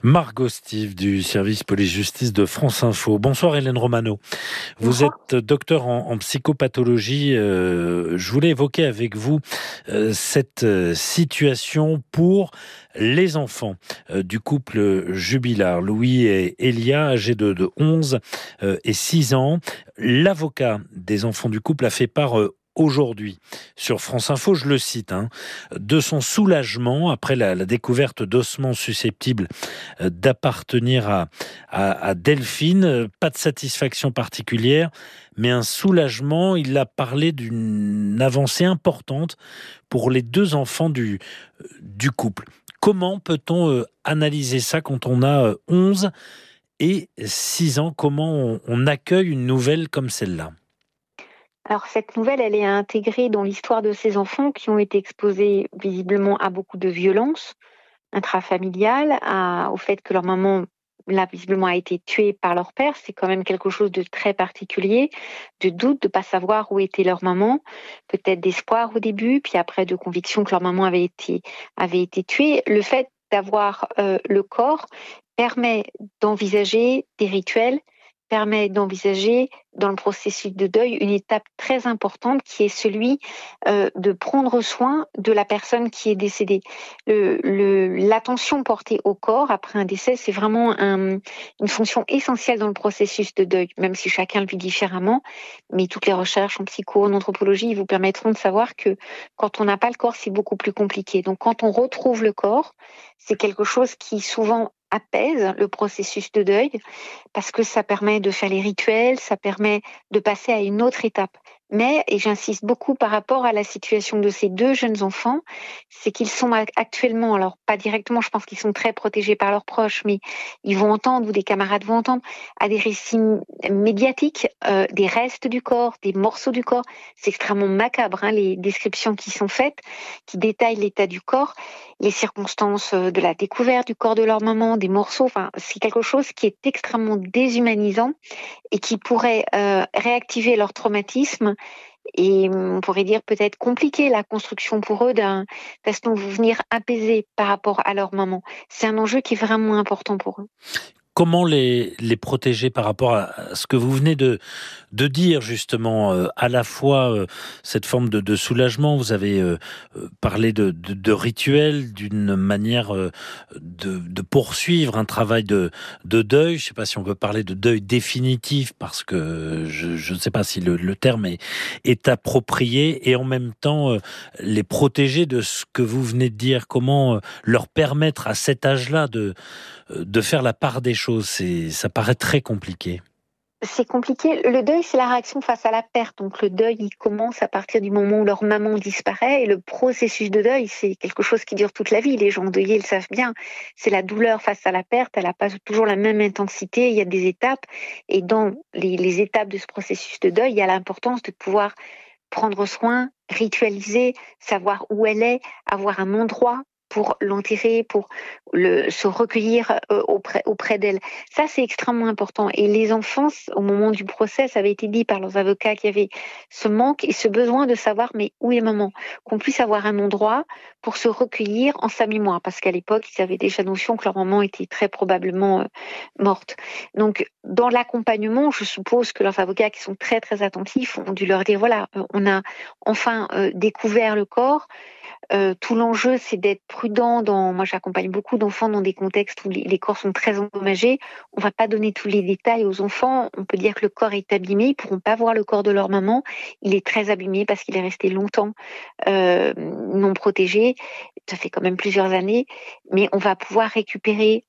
Margot Steve du service police-justice de France Info. Bonsoir Hélène Romano. Vous Bonsoir. êtes docteur en psychopathologie. Je voulais évoquer avec vous cette situation pour les enfants du couple Jubilard, Louis et Elia, âgés de 11 et 6 ans. L'avocat des enfants du couple a fait part aujourd'hui sur France Info, je le cite, de son soulagement après la découverte d'ossements susceptibles d'appartenir à Delphine. Pas de satisfaction particulière, mais un soulagement. Il a parlé d'une avancée importante pour les deux enfants du couple. Comment peut-on analyser ça quand on a 11 et 6 ans? Comment on accueille une nouvelle comme celle-là? Alors cette nouvelle, elle est intégrée dans l'histoire de ces enfants qui ont été exposés visiblement à beaucoup de violences intrafamiliales, au fait que leur maman, là, visiblement, a été tuée par leur père. C'est quand même quelque chose de très particulier, de doute, de pas savoir où était leur maman, peut-être d'espoir au début, puis après de conviction que leur maman avait été tuée. Le fait d'avoir le corps permet d'envisager des rituels, permet d'envisager dans le processus de deuil une étape très importante qui est celui de prendre soin de la personne qui est décédée. L'attention portée au corps après un décès, c'est vraiment une fonction essentielle dans le processus de deuil, même si chacun le vit différemment. Mais toutes les recherches en psycho, en anthropologie, vous permettront de savoir que quand on n'a pas le corps, c'est beaucoup plus compliqué. Donc quand on retrouve le corps, c'est quelque chose qui souvent apaise le processus de deuil parce que ça permet de faire les rituels, ça permet de passer à une autre étape. Mais, et j'insiste beaucoup par rapport à la situation de ces deux jeunes enfants, c'est qu'ils sont actuellement, alors pas directement, je pense qu'ils sont très protégés par leurs proches, mais ils vont entendre, ou des camarades vont entendre, à des récits médiatiques, des restes du corps, des morceaux du corps. C'est extrêmement macabre, les descriptions qui sont faites, qui détaillent l'état du corps, les circonstances de la découverte du corps de leur maman, des morceaux. Enfin, c'est quelque chose qui est extrêmement déshumanisant et qui pourrait réactiver leur traumatisme et on pourrait dire peut-être compliquer la construction pour eux d'un souvenir apaisé par rapport à leur maman. C'est un enjeu qui est vraiment important pour eux. Comment les protéger par rapport à ce que vous venez de dire, justement, à la fois cette forme de soulagement, vous avez parlé de rituel, d'une manière de poursuivre un travail de deuil. Je ne sais pas si on peut parler de deuil définitif, parce que je ne sais pas si le terme est approprié, et en même temps les protéger de ce que vous venez de dire. Comment leur permettre à cet âge-là de faire la part des choses? Ça paraît très compliqué. C'est compliqué. Le deuil, c'est la réaction face à la perte. Donc le deuil, il commence à partir du moment où leur maman disparaît. Et le processus de deuil, c'est quelque chose qui dure toute la vie. Les gens endeuillés le savent bien. C'est la douleur face à la perte. Elle n'a pas toujours la même intensité. Il y a des étapes. Et dans les étapes de ce processus de deuil, il y a l'importance de pouvoir prendre soin, ritualiser, savoir où elle est, avoir un endroit pour l'enterrer, pour se recueillir auprès d'elle. Ça, c'est extrêmement important. Et les enfants, au moment du procès, ça avait été dit par leurs avocats qu'il y avait ce manque et ce besoin de savoir mais où est maman, qu'on puisse avoir un endroit pour se recueillir en sa mémoire, parce qu'à l'époque, ils avaient déjà notion que leur maman était très probablement morte. Donc, dans l'accompagnement, je suppose que leurs avocats, qui sont très très attentifs, ont dû leur dire voilà, on a enfin découvert le corps. Tout l'enjeu, c'est d'être prudent. Moi, j'accompagne beaucoup d'enfants dans des contextes où les corps sont très endommagés. On ne va pas donner tous les détails aux enfants. On peut dire que le corps est abîmé. Ils ne pourront pas voir le corps de leur maman. Il est très abîmé parce qu'il est resté longtemps non protégé. Ça fait quand même plusieurs années. Mais on va pouvoir récupérer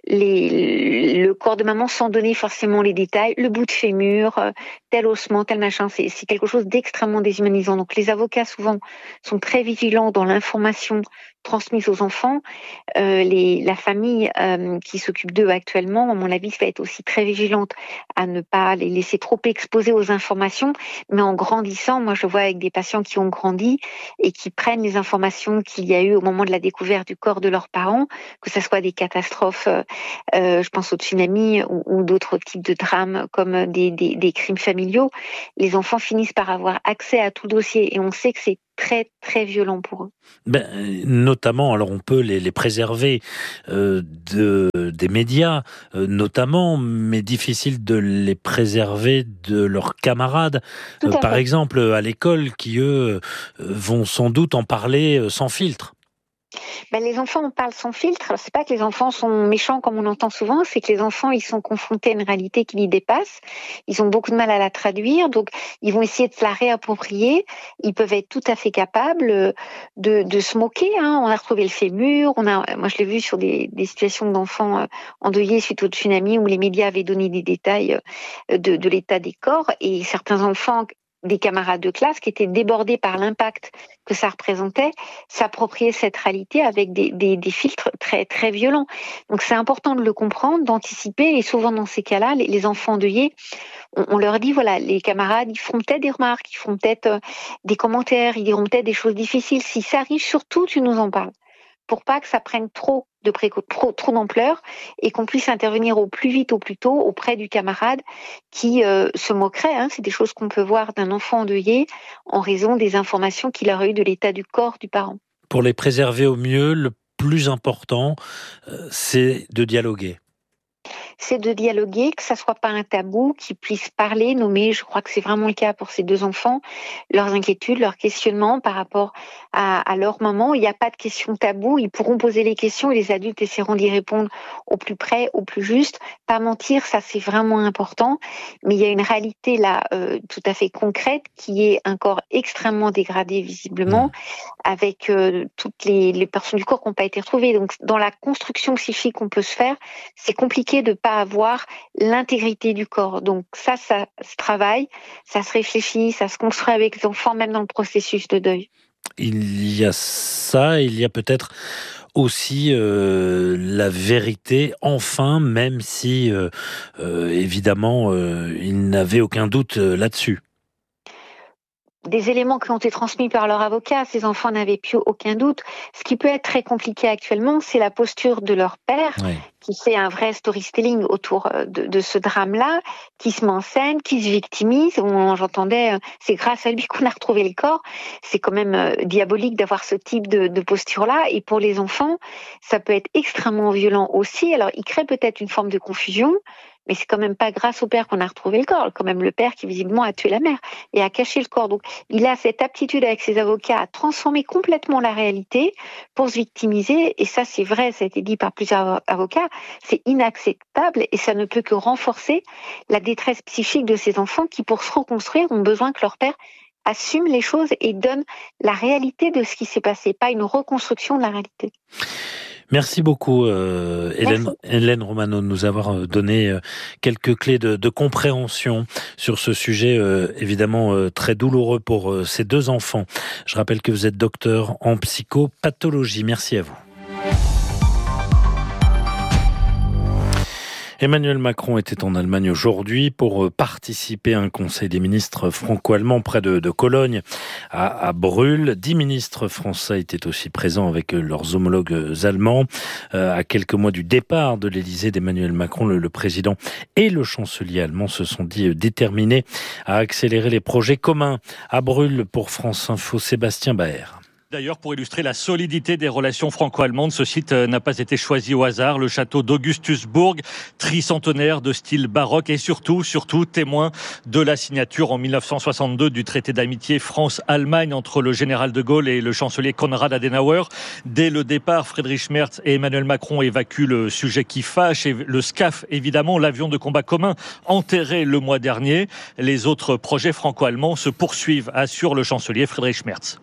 le corps de maman sans donner forcément les détails, le bout de fémur, tel ossement, tel machin, c'est quelque chose d'extrêmement déshumanisant. Donc les avocats souvent sont très vigilants dans l'information transmise aux enfants. La famille qui s'occupe d'eux actuellement, à mon avis, va être aussi très vigilante à ne pas les laisser trop exposer aux informations, mais en grandissant, moi je vois avec des patients qui ont grandi et qui prennent les informations qu'il y a eu au moment de la découverte du corps de leurs parents, que ce soit des catastrophes, je pense au tsunami ou d'autres types de drames comme des crimes familiaux. Les enfants finissent par avoir accès à tout le dossier et on sait que c'est très, très violent pour eux. Notamment, alors on peut les préserver des médias, notamment, mais difficile de les préserver de leurs camarades, Tout à par fait. exemple à l'école, qui eux vont sans doute en parler sans filtre. Les enfants, on parle sans filtre. Alors, c'est pas que les enfants sont méchants comme on entend souvent, c'est que les enfants, ils sont confrontés à une réalité qui les dépasse. Ils ont beaucoup de mal à la traduire, donc ils vont essayer de se la réapproprier. Ils peuvent être tout à fait capables de se moquer. On a retrouvé le fémur. Moi, je l'ai vu sur des situations d'enfants endeuillés suite au tsunami où les médias avaient donné des détails de l'état des corps, et certains enfants, des camarades de classe qui étaient débordés par l'impact que ça représentait, s'approprier cette réalité avec des filtres très, très violents. Donc c'est important de le comprendre, d'anticiper, et souvent dans ces cas-là, les enfants endeuillés, on leur dit, voilà, les camarades, ils feront peut-être des remarques, ils feront peut-être des commentaires, ils diront peut-être des choses difficiles. Si ça arrive, surtout, tu nous en parles, pour pas que ça prenne trop d'ampleur, et qu'on puisse intervenir au plus vite, au plus tôt, auprès du camarade qui se moquerait. C'est des choses qu'on peut voir d'un enfant endeuillé en raison des informations qu'il aurait eues de l'état du corps du parent. Pour les préserver au mieux, le plus important, c'est de dialoguer. C'est de dialoguer, que ça soit pas un tabou, qu'ils puissent parler, nommer. Je crois que c'est vraiment le cas pour ces deux enfants, leurs inquiétudes, leurs questionnements par rapport à leur maman. Il n'y a pas de questions tabou. Ils pourront poser les questions et les adultes essaieront d'y répondre au plus près, au plus juste. Pas mentir, ça c'est vraiment important. Mais il y a une réalité là tout à fait concrète qui est un corps extrêmement dégradé visiblement, avec toutes les portions du corps qui n'ont pas été retrouvées. Donc dans la construction psychique qu'on peut se faire, c'est compliqué de pas avoir l'intégrité du corps. Donc ça se travaille, ça se réfléchit, ça se construit avec les enfants, même dans le processus de deuil. Il y a ça, il y a peut-être aussi la vérité, enfin, même si évidemment il n'avait aucun doute là-dessus. Des éléments qui ont été transmis par leur avocat, ces enfants n'avaient plus aucun doute. Ce qui peut être très compliqué actuellement, c'est la posture de leur père, Oui. qui fait un vrai storytelling autour de ce drame-là, qui se met en scène, qui se victimise. J'entendais, c'est grâce à lui qu'on a retrouvé le corps. C'est quand même diabolique d'avoir ce type de posture-là. Et pour les enfants, ça peut être extrêmement violent aussi. Alors, il crée peut-être une forme de confusion, mais c'est quand même pas grâce au père qu'on a retrouvé le corps. Quand même le père qui visiblement a tué la mère et a caché le corps. Donc il a cette aptitude avec ses avocats à transformer complètement la réalité pour se victimiser. Et ça c'est vrai, ça a été dit par plusieurs avocats, c'est inacceptable et ça ne peut que renforcer la détresse psychique de ces enfants qui, pour se reconstruire, ont besoin que leur père assume les choses et donne la réalité de ce qui s'est passé, pas une reconstruction de la réalité. Merci beaucoup, Hélène Romano, de nous avoir donné quelques clés de compréhension sur ce sujet évidemment très douloureux pour ces deux enfants. Je rappelle que vous êtes docteur en psychopathologie. Merci à vous. Emmanuel Macron était en Allemagne aujourd'hui pour participer à un conseil des ministres franco-allemands près de Cologne, à Brühl. 10 ministres français étaient aussi présents avec leurs homologues allemands. À quelques mois du départ de l'Élysée d'Emmanuel Macron, le président et le chancelier allemand se sont dit déterminés à accélérer les projets communs. À Brühl, pour France Info, Sébastien Baer. D'ailleurs, pour illustrer la solidité des relations franco-allemandes, ce site n'a pas été choisi au hasard. Le château d'Augustusburg, tricentenaire de style baroque et surtout témoin de la signature en 1962 du traité d'amitié France-Allemagne entre le général de Gaulle et le chancelier Konrad Adenauer. Dès le départ, Friedrich Merz et Emmanuel Macron évacuent le sujet qui fâche et le SCAF, évidemment, l'avion de combat commun enterré le mois dernier. Les autres projets franco-allemands se poursuivent, assure le chancelier Friedrich Merz.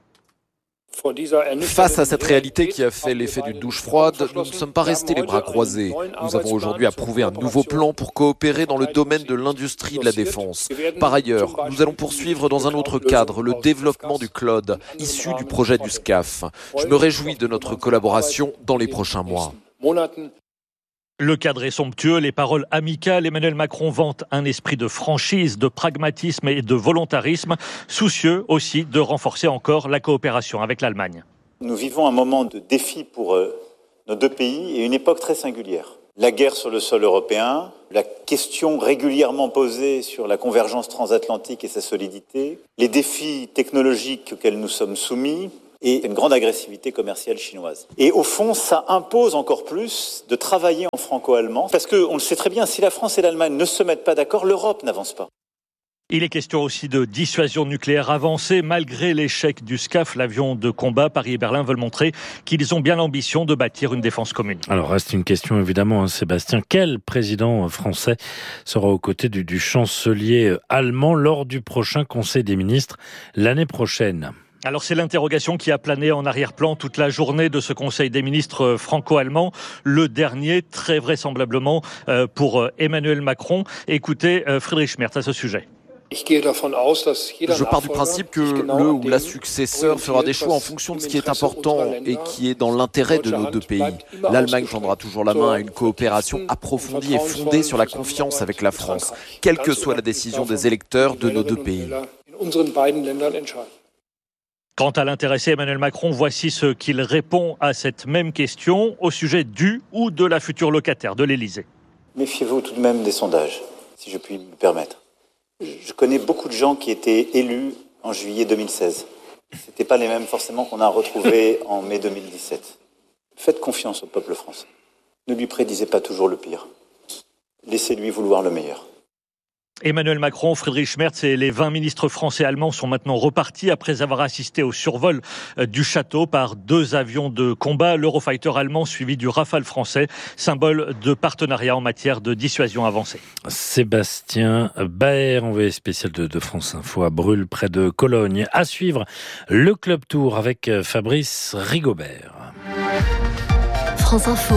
Face à cette réalité qui a fait l'effet d'une douche froide, nous ne sommes pas restés les bras croisés. Nous avons aujourd'hui approuvé un nouveau plan pour coopérer dans le domaine de l'industrie de la défense. Par ailleurs, nous allons poursuivre dans un autre cadre le développement du Claude, issu du projet du SCAF. Je me réjouis de notre collaboration dans les prochains mois. Le cadre est somptueux, les paroles amicales. Emmanuel Macron vante un esprit de franchise, de pragmatisme et de volontarisme, soucieux aussi de renforcer encore la coopération avec l'Allemagne. Nous vivons un moment de défi pour nos deux pays et une époque très singulière. La guerre sur le sol européen, la question régulièrement posée sur la convergence transatlantique et sa solidité, les défis technologiques auxquels nous sommes soumis et une grande agressivité commerciale chinoise. Et au fond, ça impose encore plus de travailler en franco-allemand, parce qu'on le sait très bien, si la France et l'Allemagne ne se mettent pas d'accord, l'Europe n'avance pas. Il est question aussi de dissuasion nucléaire avancée. Malgré l'échec du SCAF, l'avion de combat, Paris et Berlin veulent montrer qu'ils ont bien l'ambition de bâtir une défense commune. Alors reste une question évidemment, Sébastien. Quel président français sera aux côtés du chancelier allemand lors du prochain Conseil des ministres l'année prochaine ? Alors c'est l'interrogation qui a plané en arrière-plan toute la journée de ce Conseil des ministres franco-allemand. Le dernier, très vraisemblablement, pour Emmanuel Macron. Écoutez Friedrich Merz à ce sujet. Je pars du principe que le ou la successeur fera des choix en fonction de ce qui est important et qui est dans l'intérêt de nos deux pays. L'Allemagne tendra toujours la main à une coopération approfondie et fondée sur la confiance avec la France, quelle que soit la décision des électeurs de nos deux pays. Quant à l'intéressé Emmanuel Macron, voici ce qu'il répond à cette même question au sujet du ou de la future locataire de l'Élysée. Méfiez-vous tout de même des sondages, si je puis me permettre. Je connais beaucoup de gens qui étaient élus en juillet 2016. Ce n'étaient pas les mêmes forcément qu'on a retrouvés en mai 2017. Faites confiance au peuple français. Ne lui prédisez pas toujours le pire. Laissez-lui vouloir le meilleur. Emmanuel Macron, Friedrich Merz et les 20 ministres français et allemands sont maintenant repartis après avoir assisté au survol du château par 2 avions de combat, l'Eurofighter allemand suivi du Rafale français, symbole de partenariat en matière de dissuasion avancée. Sébastien Baer, envoyé spécial de France Info à Brûle, près de Cologne. À suivre le Club Tour avec Fabrice Rigobert. France Info.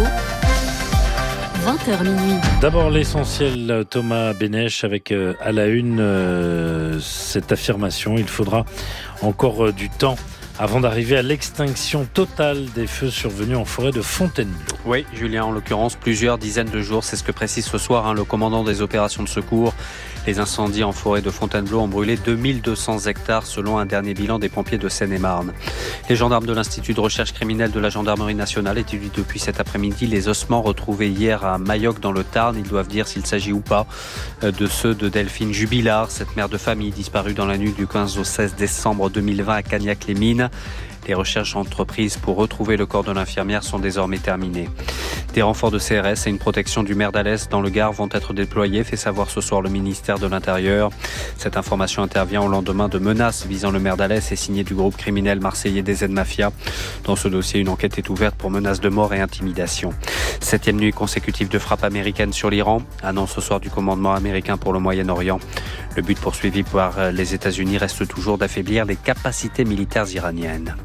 20h minuit. D'abord l'essentiel, Thomas Bénèche, avec à la une cette affirmation. Il faudra encore du temps avant d'arriver à l'extinction totale des feux survenus en forêt de Fontainebleau. Oui, Julien, en l'occurrence, plusieurs dizaines de jours, c'est ce que précise ce soir le commandant des opérations de secours. Les incendies en forêt de Fontainebleau ont brûlé 2200 hectares selon un dernier bilan des pompiers de Seine-et-Marne. Les gendarmes de l'Institut de recherche criminelle de la Gendarmerie nationale étudient depuis cet après-midi les ossements retrouvés hier à Mayoc dans le Tarn. Ils doivent dire s'il s'agit ou pas de ceux de Delphine Jubilard, cette mère de famille disparue dans la nuit du 15 au 16 décembre 2020 à Cagnac-les-Mines. Les recherches entreprises pour retrouver le corps de l'infirmière sont désormais terminées. Des renforts de CRS et une protection du maire d'Alès dans le Gard vont être déployés, fait savoir ce soir le ministère de l'Intérieur. Cette information intervient au lendemain de menaces visant le maire d'Alès et signée du groupe criminel marseillais DZ Mafia. Dans ce dossier, une enquête est ouverte pour menaces de mort et intimidation. 7e nuit consécutive de frappe américaine sur l'Iran. Annonce ce soir du commandement américain pour le Moyen-Orient. Le but poursuivi par les États-Unis reste toujours d'affaiblir les capacités militaires iraniennes.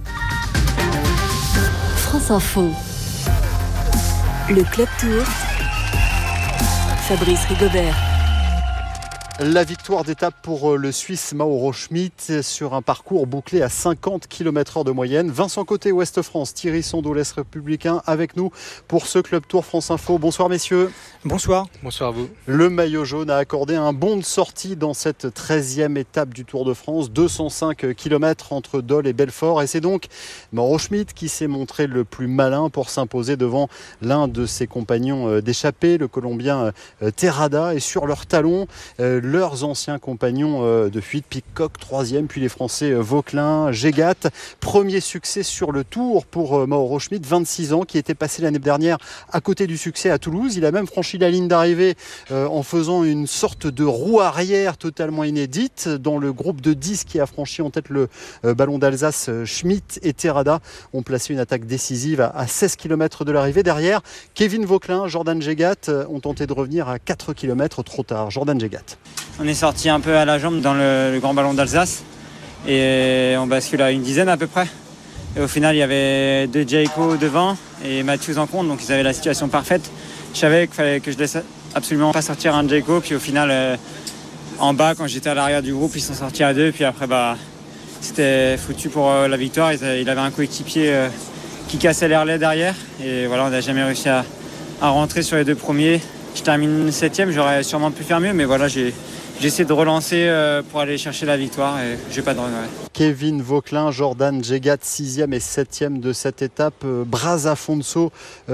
France Info. Le Club Tour. Fabrice Rigobert. La victoire d'étape pour le Suisse Mauro Schmid sur un parcours bouclé à 50 km/h de moyenne. Vincent Côté, Ouest France, Thierry Sondolès, Républicain, avec nous pour ce Club Tour France Info. Bonsoir messieurs. Bonsoir. Bonsoir à vous. Le maillot jaune a accordé un bond de sortie dans cette 13e étape du Tour de France. 205 km entre Dole et Belfort. Et c'est donc Mauro Schmid qui s'est montré le plus malin pour s'imposer devant l'un de ses compagnons d'échappée, le Colombien Terrada. Et sur leurs talons, leurs anciens compagnons de fuite, Pidcock 3e, puis les Français Vauquelin, Gégat. Premier succès sur le Tour pour Mauro Schmid, 26 ans, qui était passé l'année dernière à côté du succès à Toulouse. Il a même franchi la ligne d'arrivée en faisant une sorte de roue arrière totalement inédite. Dans le groupe de 10 qui a franchi en tête le ballon d'Alsace, Schmid et Terrada ont placé une attaque décisive à 16 km de l'arrivée. Derrière, Kevin Vauquelin, Jordan Gégat ont tenté de revenir à 4 km trop tard. Jordan Gégat. On est sorti un peu à la jambe dans le grand ballon d'Alsace et on bascule à une dizaine à peu près. Et au final, il y avait 2 Jayco devant et Matthews en compte, donc ils avaient la situation parfaite. Je savais qu'il fallait que je laisse absolument pas sortir un Jayco, puis au final, en bas, quand j'étais à l'arrière du groupe, ils sont sortis à 2, puis après, c'était foutu pour la victoire. Il avait un coéquipier qui cassait l'airlet derrière et voilà, on n'a jamais réussi à rentrer sur les 2 premiers. Je termine 7e, j'aurais sûrement pu faire mieux, mais voilà, j'ai essayé de relancer pour aller chercher la victoire et j'ai pas de regret. Kevin Vauquelin, Jordan Jegat 6e et 7e de cette étape, Braz Afonso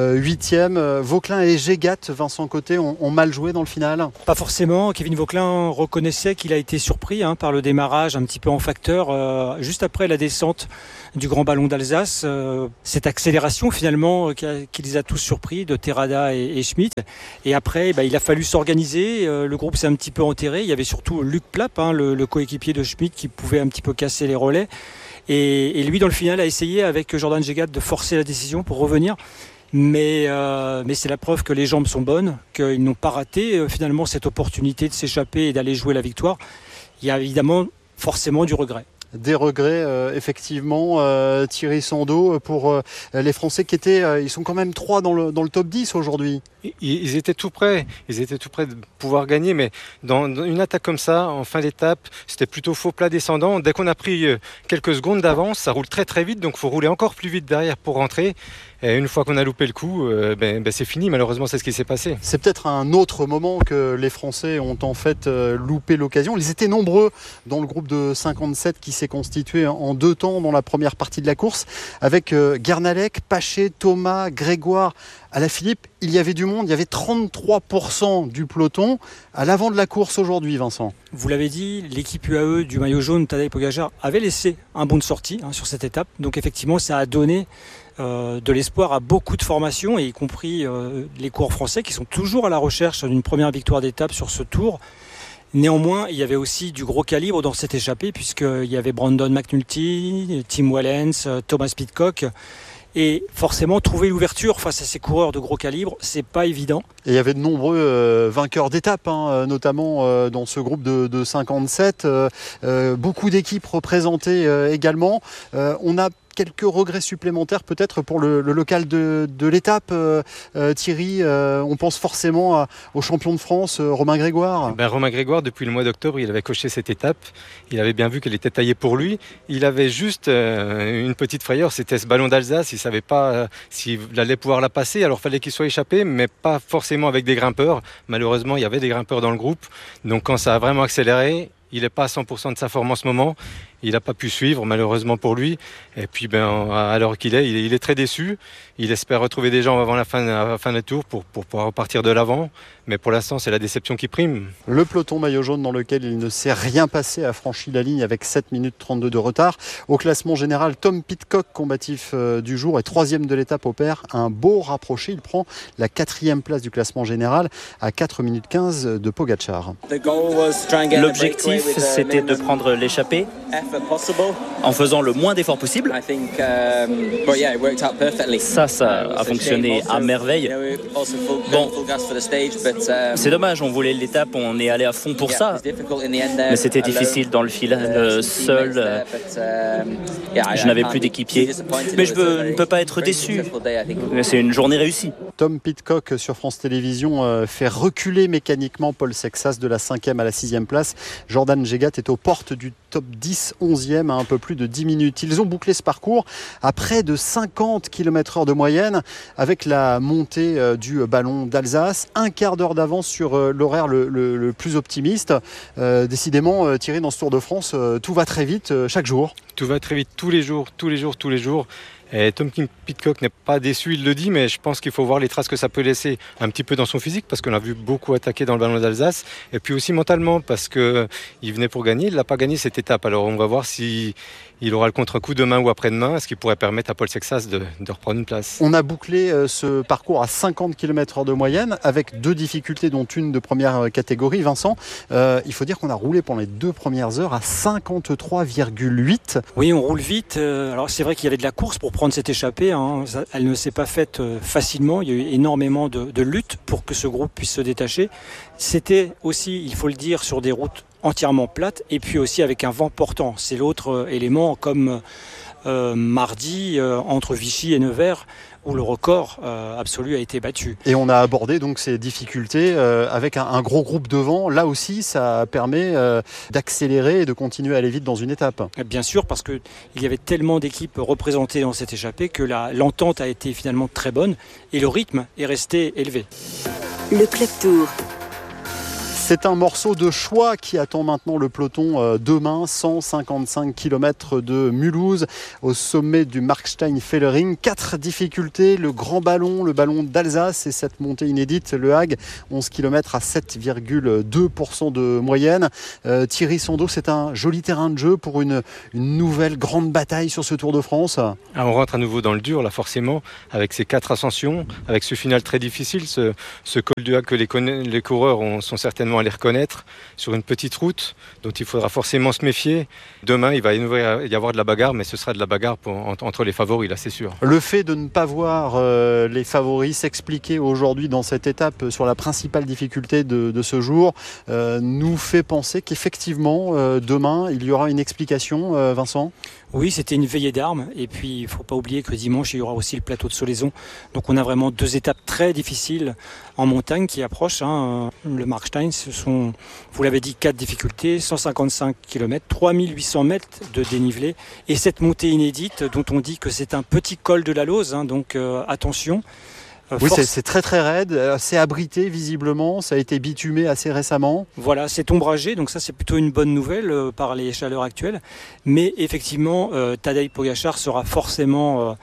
8e. Vauquelin et Jegat, Vincent Côté, ont mal joué dans le final? Pas forcément. Kevin Vauquelin reconnaissait qu'il a été surpris par le démarrage, un petit peu en facteur, juste après la descente du Grand Ballon d'Alsace. Cette accélération finalement qui les a tous surpris, de Terrada et Schmitt. Et après, il a fallu s'organiser. Le groupe s'est un petit peu enterré. Il y avait surtout Luc Plapp, le coéquipier de Schmitt, qui pouvait un petit peu casser les relais. Et lui, dans le final, a essayé avec Jordan Jegat de forcer la décision pour revenir. Mais c'est la preuve que les jambes sont bonnes, qu'ils n'ont pas raté finalement cette opportunité de s'échapper et d'aller jouer la victoire. Il y a évidemment forcément du regret. Des regrets, effectivement, Thierry Sando, pour les Français qui étaient, ils sont quand même 3 dans le top 10 aujourd'hui. Ils étaient tout près de pouvoir gagner, mais dans une attaque comme ça, en fin d'étape, c'était plutôt faux plat descendant. Dès qu'on a pris quelques secondes d'avance, ça roule très très vite, donc il faut rouler encore plus vite derrière pour rentrer. Et une fois qu'on a loupé le coup, c'est fini, malheureusement c'est ce qui s'est passé. C'est peut-être un autre moment que les Français ont en fait loupé l'occasion. Ils étaient nombreux dans le groupe de 57 qui s'est constitué en 2 temps dans la première partie de la course, avec Guernalec, Paché, Thomas, Grégoire, Alaphilippe. Il y avait du monde, il y avait 33% du peloton à l'avant de la course aujourd'hui, Vincent. Vous l'avez dit, l'équipe UAE du maillot jaune, Tadej Pogačar, avait laissé un bond de sortie sur cette étape. Donc effectivement, ça a donné de l'espoir à beaucoup de formations, et y compris les coureurs français qui sont toujours à la recherche d'une première victoire d'étape sur ce tour. Néanmoins, il y avait aussi du gros calibre dans cette échappée, puisqu'il y avait Brandon McNulty, Tim Wellens, Thomas Pidcock. Et forcément, trouver l'ouverture face à ces coureurs de gros calibre, c'est pas évident. Et il y avait de nombreux vainqueurs d'étapes, notamment dans ce groupe de 57. Beaucoup d'équipes représentées également. On a quelques regrets supplémentaires peut-être pour le local de l'étape. Thierry, on pense forcément au champion de France, Romain Grégoire. Romain Grégoire, depuis le mois d'octobre, il avait coché cette étape. Il avait bien vu qu'elle était taillée pour lui. Il avait juste une petite frayeur, c'était ce ballon d'Alsace. Il ne savait pas s'il allait pouvoir la passer, alors il fallait qu'il soit échappé, mais pas forcément avec des grimpeurs. Malheureusement, il y avait des grimpeurs dans le groupe. Donc quand ça a vraiment accéléré, il n'est pas à 100% de sa forme en ce moment. Il n'a pas pu suivre, malheureusement pour lui. Et puis, à l'heure qu'il est, il est très déçu. Il espère retrouver des gens avant la fin du tour pour pouvoir repartir de l'avant. Mais pour l'instant, c'est la déception qui prime. Le peloton maillot jaune dans lequel il ne s'est rien passé a franchi la ligne avec 7 minutes 32 de retard. Au classement général, Tom Pidcock, combatif du jour, est 3e de l'étape, opère un beau rapproché. Il prend la 4e place du classement général à 4 minutes 15 de Pogačar. L'objectif, c'était de prendre l'échappée en faisant le moins d'efforts possible. Ça a fonctionné à merveille. Bon, c'est dommage, on voulait l'étape, on est allé à fond pour ça. Mais c'était difficile dans le final, seul. Je n'avais plus d'équipier. Mais je ne peux pas être déçu. C'est une journée réussie. Tom Pidcock sur France Télévisions fait reculer mécaniquement Paul Sexas de la 5e à la 6e place. Jordan Jegat est aux portes du top 10, 11e à un peu plus de 10 minutes. Ils ont bouclé ce parcours à près de 50 km/h de moyenne avec la montée du ballon d'Alsace. Un quart d'heure d'avance sur l'horaire le plus optimiste. Décidément, Thierry, dans ce Tour de France, tout va très vite chaque jour. Tout va très vite tous les jours. Et Tom Pidcock n'est pas déçu, il le dit, mais je pense qu'il faut voir les traces que ça peut laisser un petit peu dans son physique, parce qu'on a vu beaucoup attaquer dans le ballon d'Alsace, et puis aussi mentalement, parce qu'il venait pour gagner, il n'a pas gagné cette étape. Alors on va voir si il aura le contre-coup demain ou après-demain, ce qui pourrait permettre à Paul Sexas de reprendre une place. On a bouclé ce parcours à 50 km/h de moyenne, avec 2 difficultés, dont une de première catégorie. Vincent, il faut dire qu'on a roulé pendant les 2 premières heures à 53,8. Oui, on roule vite. Alors c'est vrai qu'il y avait de la course pour prendre cette échappée. Elle ne s'est pas faite facilement. Il y a eu énormément de lutte pour que ce groupe puisse se détacher. C'était aussi, il faut le dire, sur des routes entièrement plates et puis aussi avec un vent portant. C'est l'autre élément, comme mardi entre Vichy et Nevers, où le record absolu a été battu. Et on a abordé donc ces difficultés avec un gros groupe devant. Là aussi, ça permet d'accélérer et de continuer à aller vite dans une étape. Bien sûr, parce qu'il y avait tellement d'équipes représentées dans cette échappée que l'entente a été finalement très bonne et le rythme est resté élevé. Le Club Tour. C'est un morceau de choix qui attend maintenant le peloton demain, 155 km de Mulhouse, au sommet du Markstein-Fellering. 4 difficultés, le grand ballon, le ballon d'Alsace et cette montée inédite, le Hague, 11 km à 7,2% de moyenne. Thierry Sando, c'est un joli terrain de jeu pour une nouvelle grande bataille sur ce Tour de France. On rentre à nouveau dans le dur, là forcément, avec ces 4 ascensions, avec ce final très difficile, ce col du Hague que les coureurs sont certainement à les reconnaître sur une petite route dont il faudra forcément se méfier. Demain, il va y avoir de la bagarre, mais ce sera de la bagarre entre les favoris, là, c'est sûr. Le fait de ne pas voir les favoris s'expliquer aujourd'hui dans cette étape sur la principale difficulté de ce jour nous fait penser qu'effectivement, demain, il y aura une explication, Vincent ? Oui, c'était une veillée d'armes. Et puis, il ne faut pas oublier que dimanche, il y aura aussi le plateau de Solaison. Donc, on a vraiment 2 étapes très difficiles en montagne qui approchent. Le Markstein, ce sont, vous l'avez dit, 4 difficultés, 155 km, 3800 mètres de dénivelé. Et cette montée inédite dont on dit que c'est un petit col de la Lose. Donc, attention. Oui, c'est très très raide, c'est abrité visiblement, ça a été bitumé assez récemment. Voilà, c'est ombragé, donc ça c'est plutôt une bonne nouvelle par les chaleurs actuelles. Mais effectivement, Tadej Pogačar sera forcément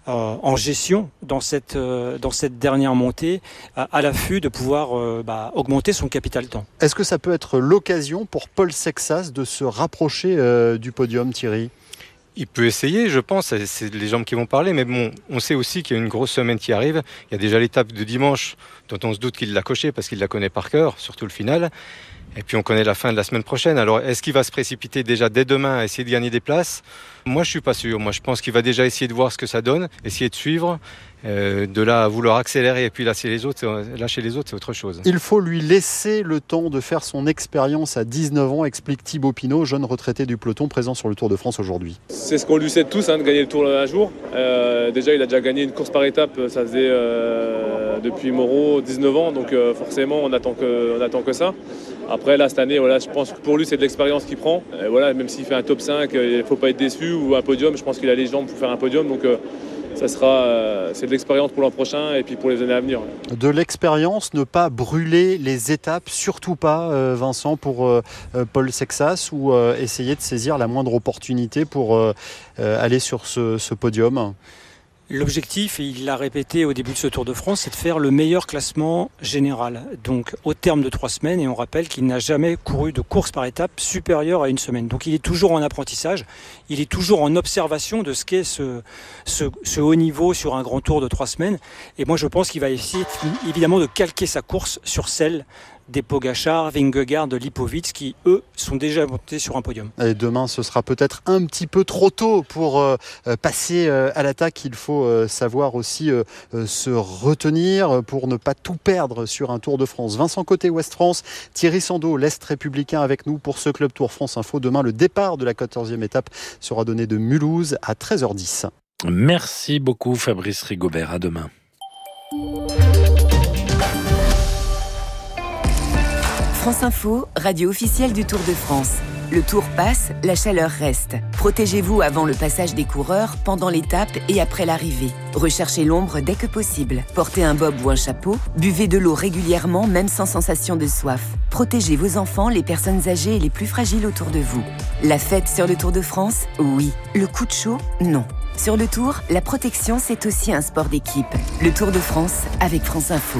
en gestion dans cette dernière montée, à l'affût de pouvoir augmenter son capital temps. Est-ce que ça peut être l'occasion pour Paul Sexas de se rapprocher du podium, Thierry ? Il peut essayer, je pense, c'est les jambes qui vont parler, mais bon, on sait aussi qu'il y a une grosse semaine qui arrive. Il y a déjà l'étape de dimanche, dont on se doute qu'il l'a cochée parce qu'il la connaît par cœur, surtout le final. Et puis on connaît la fin de la semaine prochaine. Alors est-ce qu'il va se précipiter déjà dès demain à essayer de gagner des places ? Moi je suis pas sûr. Moi je pense qu'il va déjà essayer de voir ce que ça donne, essayer de suivre. De là à vouloir accélérer et puis lâcher les autres, c'est autre chose. Il faut lui laisser le temps de faire son expérience à 19 ans, explique Thibaut Pinot, jeune retraité du peloton présent sur le Tour de France aujourd'hui. C'est ce qu'on lui souhaite tous, de gagner le Tour un jour. Déjà il a déjà gagné une course par étape, ça faisait depuis Moreau 19 ans, donc forcément on attend que ça. Après là cette année, je pense que pour lui c'est de l'expérience qu'il prend. Même s'il fait un top 5, il ne faut pas être déçu, ou un podium, je pense qu'il a les jambes pour faire un podium. Donc c'est de l'expérience pour l'an prochain et puis pour les années à venir. De l'expérience, ne pas brûler les étapes, surtout pas, Vincent, pour Paul Sexas, ou essayer de saisir la moindre opportunité pour aller sur ce podium. L'objectif, et il l'a répété au début de ce Tour de France, c'est de faire le meilleur classement général. Donc au terme de 3 semaines, et on rappelle qu'il n'a jamais couru de course par étape supérieure à 1 semaine. Donc il est toujours en apprentissage, il est toujours en observation de ce qu'est ce haut niveau sur un grand Tour de 3 semaines. Et moi je pense qu'il va essayer évidemment de calquer sa course sur celle des Pogačar, Vingegaard, Lipovic qui, eux, sont déjà montés sur un podium. Et demain, ce sera peut-être un petit peu trop tôt pour passer à l'attaque. Il faut savoir aussi se retenir pour ne pas tout perdre sur un Tour de France. Vincent Côté, Ouest France, Thierry Sando, l'Est républicain avec nous pour ce Club Tour France Info. Demain, le départ de la 14e étape sera donné de Mulhouse à 13h10. Merci beaucoup Fabrice Rigobert, à demain. France Info, radio officielle du Tour de France. Le Tour passe, la chaleur reste. Protégez-vous avant le passage des coureurs, pendant l'étape et après l'arrivée. Recherchez l'ombre dès que possible. Portez un bob ou un chapeau. Buvez de l'eau régulièrement, même sans sensation de soif. Protégez vos enfants, les personnes âgées et les plus fragiles autour de vous. La fête sur le Tour de France, oui. Le coup de chaud, non. Sur le Tour, la protection, c'est aussi un sport d'équipe. Le Tour de France avec France Info.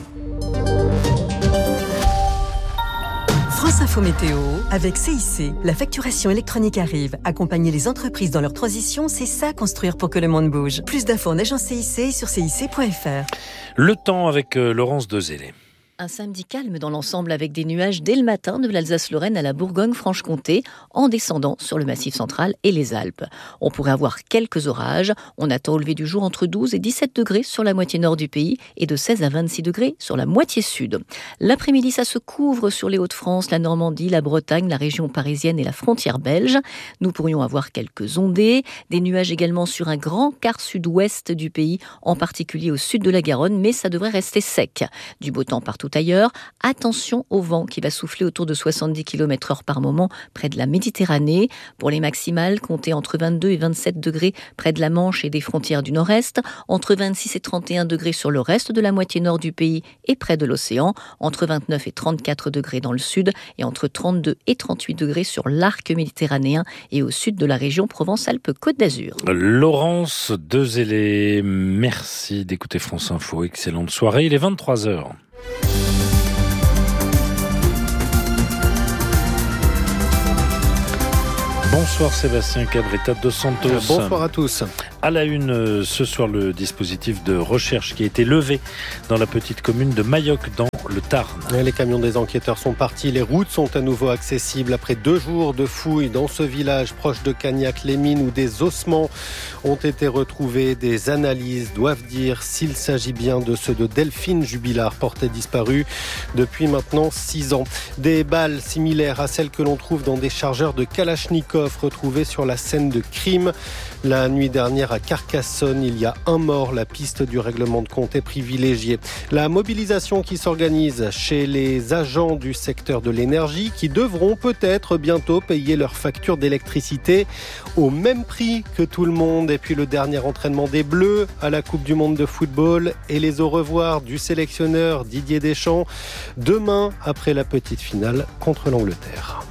France Info Météo avec CIC. La facturation électronique arrive. Accompagner les entreprises dans leur transition, c'est ça construire pour que le monde bouge. Plus d'infos en agence CIC sur cic.fr. Le temps avec Laurence Dezélé. Un samedi calme dans l'ensemble avec des nuages dès le matin de l'Alsace-Lorraine à la Bourgogne-Franche-Comté en descendant sur le Massif central et les Alpes. On pourrait avoir quelques orages. On attend au lever du jour entre 12 et 17 degrés sur la moitié nord du pays et de 16 à 26 degrés sur la moitié sud. L'après-midi, ça se couvre sur les Hauts-de-France, la Normandie, la Bretagne, la région parisienne et la frontière belge. Nous pourrions avoir quelques ondées, des nuages également sur un grand quart sud-ouest du pays, en particulier au sud de la Garonne, mais ça devrait rester sec. Du beau temps partout partout ailleurs. Attention au vent qui va souffler autour de 70 km/h par moment près de la Méditerranée. Pour les maximales, comptez entre 22 et 27 degrés près de la Manche et des frontières du nord-est, entre 26 et 31 degrés sur le reste de la moitié nord du pays et près de l'océan, entre 29 et 34 degrés dans le sud et entre 32 et 38 degrés sur l'arc méditerranéen et au sud de la région Provence-Alpes-Côte d'Azur. Laurence Dezélé, merci d'écouter France Info. Excellente soirée, il est 23h. Bonsoir Sébastien Cabrita dos Santos. Bonsoir à tous. À la une ce soir, le dispositif de recherche qui a été levé dans la petite commune de Mayoc dans le Tarn. Les camions des enquêteurs sont partis, les routes sont à nouveau accessibles après 2 jours de fouilles dans ce village proche de Cagnac-les-Mines où des ossements ont été retrouvés. Des analyses doivent dire s'il s'agit bien de ceux de Delphine Jubilard, portée disparue depuis maintenant 6 ans. Des balles similaires à celles que l'on trouve dans des chargeurs de Kalachnikov retrouvés sur la scène de crime. La nuit dernière à Carcassonne, il y a un mort. La piste du règlement de compte est privilégiée. La mobilisation qui s'organise chez les agents du secteur de l'énergie qui devront peut-être bientôt payer leurs factures d'électricité au même prix que tout le monde. Et puis le dernier entraînement des Bleus à la Coupe du Monde de football et les au revoir du sélectionneur Didier Deschamps demain après la petite finale contre l'Angleterre.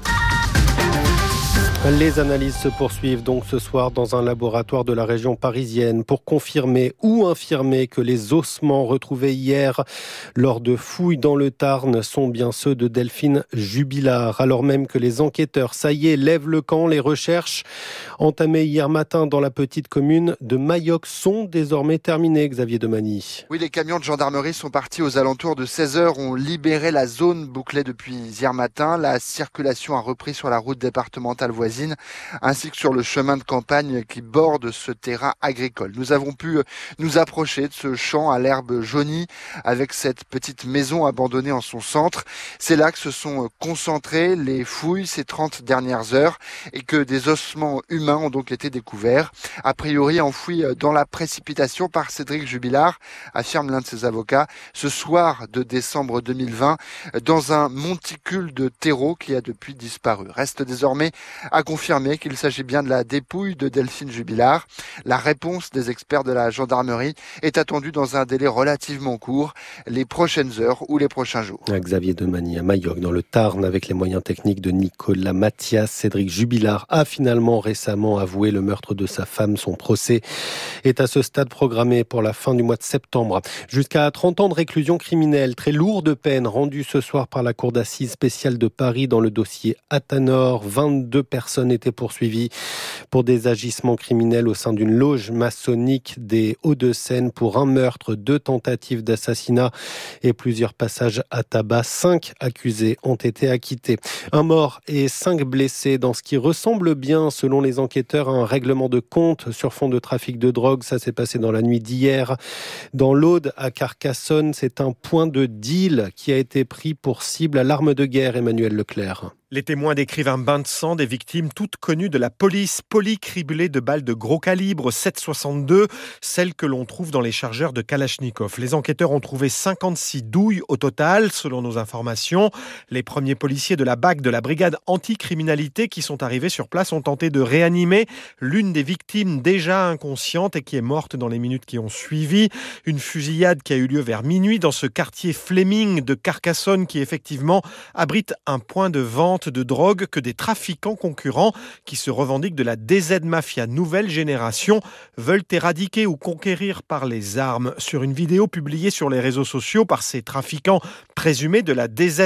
Les analyses se poursuivent donc ce soir dans un laboratoire de la région parisienne pour confirmer ou infirmer que les ossements retrouvés hier lors de fouilles dans le Tarn sont bien ceux de Delphine Jubilard. Alors même que les enquêteurs, ça y est, lèvent le camp, les recherches entamées hier matin dans la petite commune de Mayoc sont désormais terminées, Xavier Demany. Oui, les camions de gendarmerie sont partis aux alentours de 16h, ont libéré la zone bouclée depuis hier matin. La circulation a repris sur la route départementale voisine ainsi que sur le chemin de campagne qui borde ce terrain agricole. Nous avons pu nous approcher de ce champ à l'herbe jaunie avec cette petite maison abandonnée en son centre. C'est là que se sont concentrées les fouilles ces 30 dernières heures et que des ossements humains ont donc été découverts, a priori enfouis dans la précipitation par Cédric Jubilard, affirme l'un de ses avocats, ce soir de décembre 2020 dans un monticule de terreau qui a depuis disparu. Reste désormais à confirmer qu'il s'agit bien de la dépouille de Delphine Jubilard. La réponse des experts de la gendarmerie est attendue dans un délai relativement court, les prochaines heures ou les prochains jours. Xavier Demany à Mayoc, dans le Tarn, avec les moyens techniques de Nicolas Mathias. Cédric Jubilard a finalement récemment avoué le meurtre de sa femme. Son procès est à ce stade programmé pour la fin du mois de septembre. Jusqu'à 30 ans de réclusion criminelle, très lourde peine rendue ce soir par la Cour d'assises spéciale de Paris dans le dossier Athanor. 22 personnes étaient poursuivies pour des agissements criminels au sein d'une loge maçonnique des Hauts-de-Seine pour un meurtre, 2 tentatives d'assassinat et plusieurs passages à tabac. 5 accusés ont été acquittés. Un mort et 5 blessés dans ce qui ressemble bien, selon les enquêteurs, à un règlement de compte sur fond de trafic de drogue. Ça s'est passé dans la nuit d'hier. Dans l'Aude, à Carcassonne, c'est un point de deal qui a été pris pour cible à l'arme de guerre, Emmanuel Leclerc. Les témoins décrivent un bain de sang des victimes toutes connues de la police, polycriblées de balles de gros calibre, 7,62, celles que l'on trouve dans les chargeurs de Kalachnikov. Les enquêteurs ont trouvé 56 douilles au total, selon nos informations. Les premiers policiers de la BAC de la brigade anticriminalité qui sont arrivés sur place ont tenté de réanimer l'une des victimes déjà inconsciente et qui est morte dans les minutes qui ont suivi. Une fusillade qui a eu lieu vers minuit dans ce quartier Fleming de Carcassonne qui effectivement abrite un point de vente de drogue que des trafiquants concurrents qui se revendiquent de la DZ Mafia nouvelle génération veulent éradiquer ou conquérir par les armes. Sur une vidéo publiée sur les réseaux sociaux par ces trafiquants présumés de la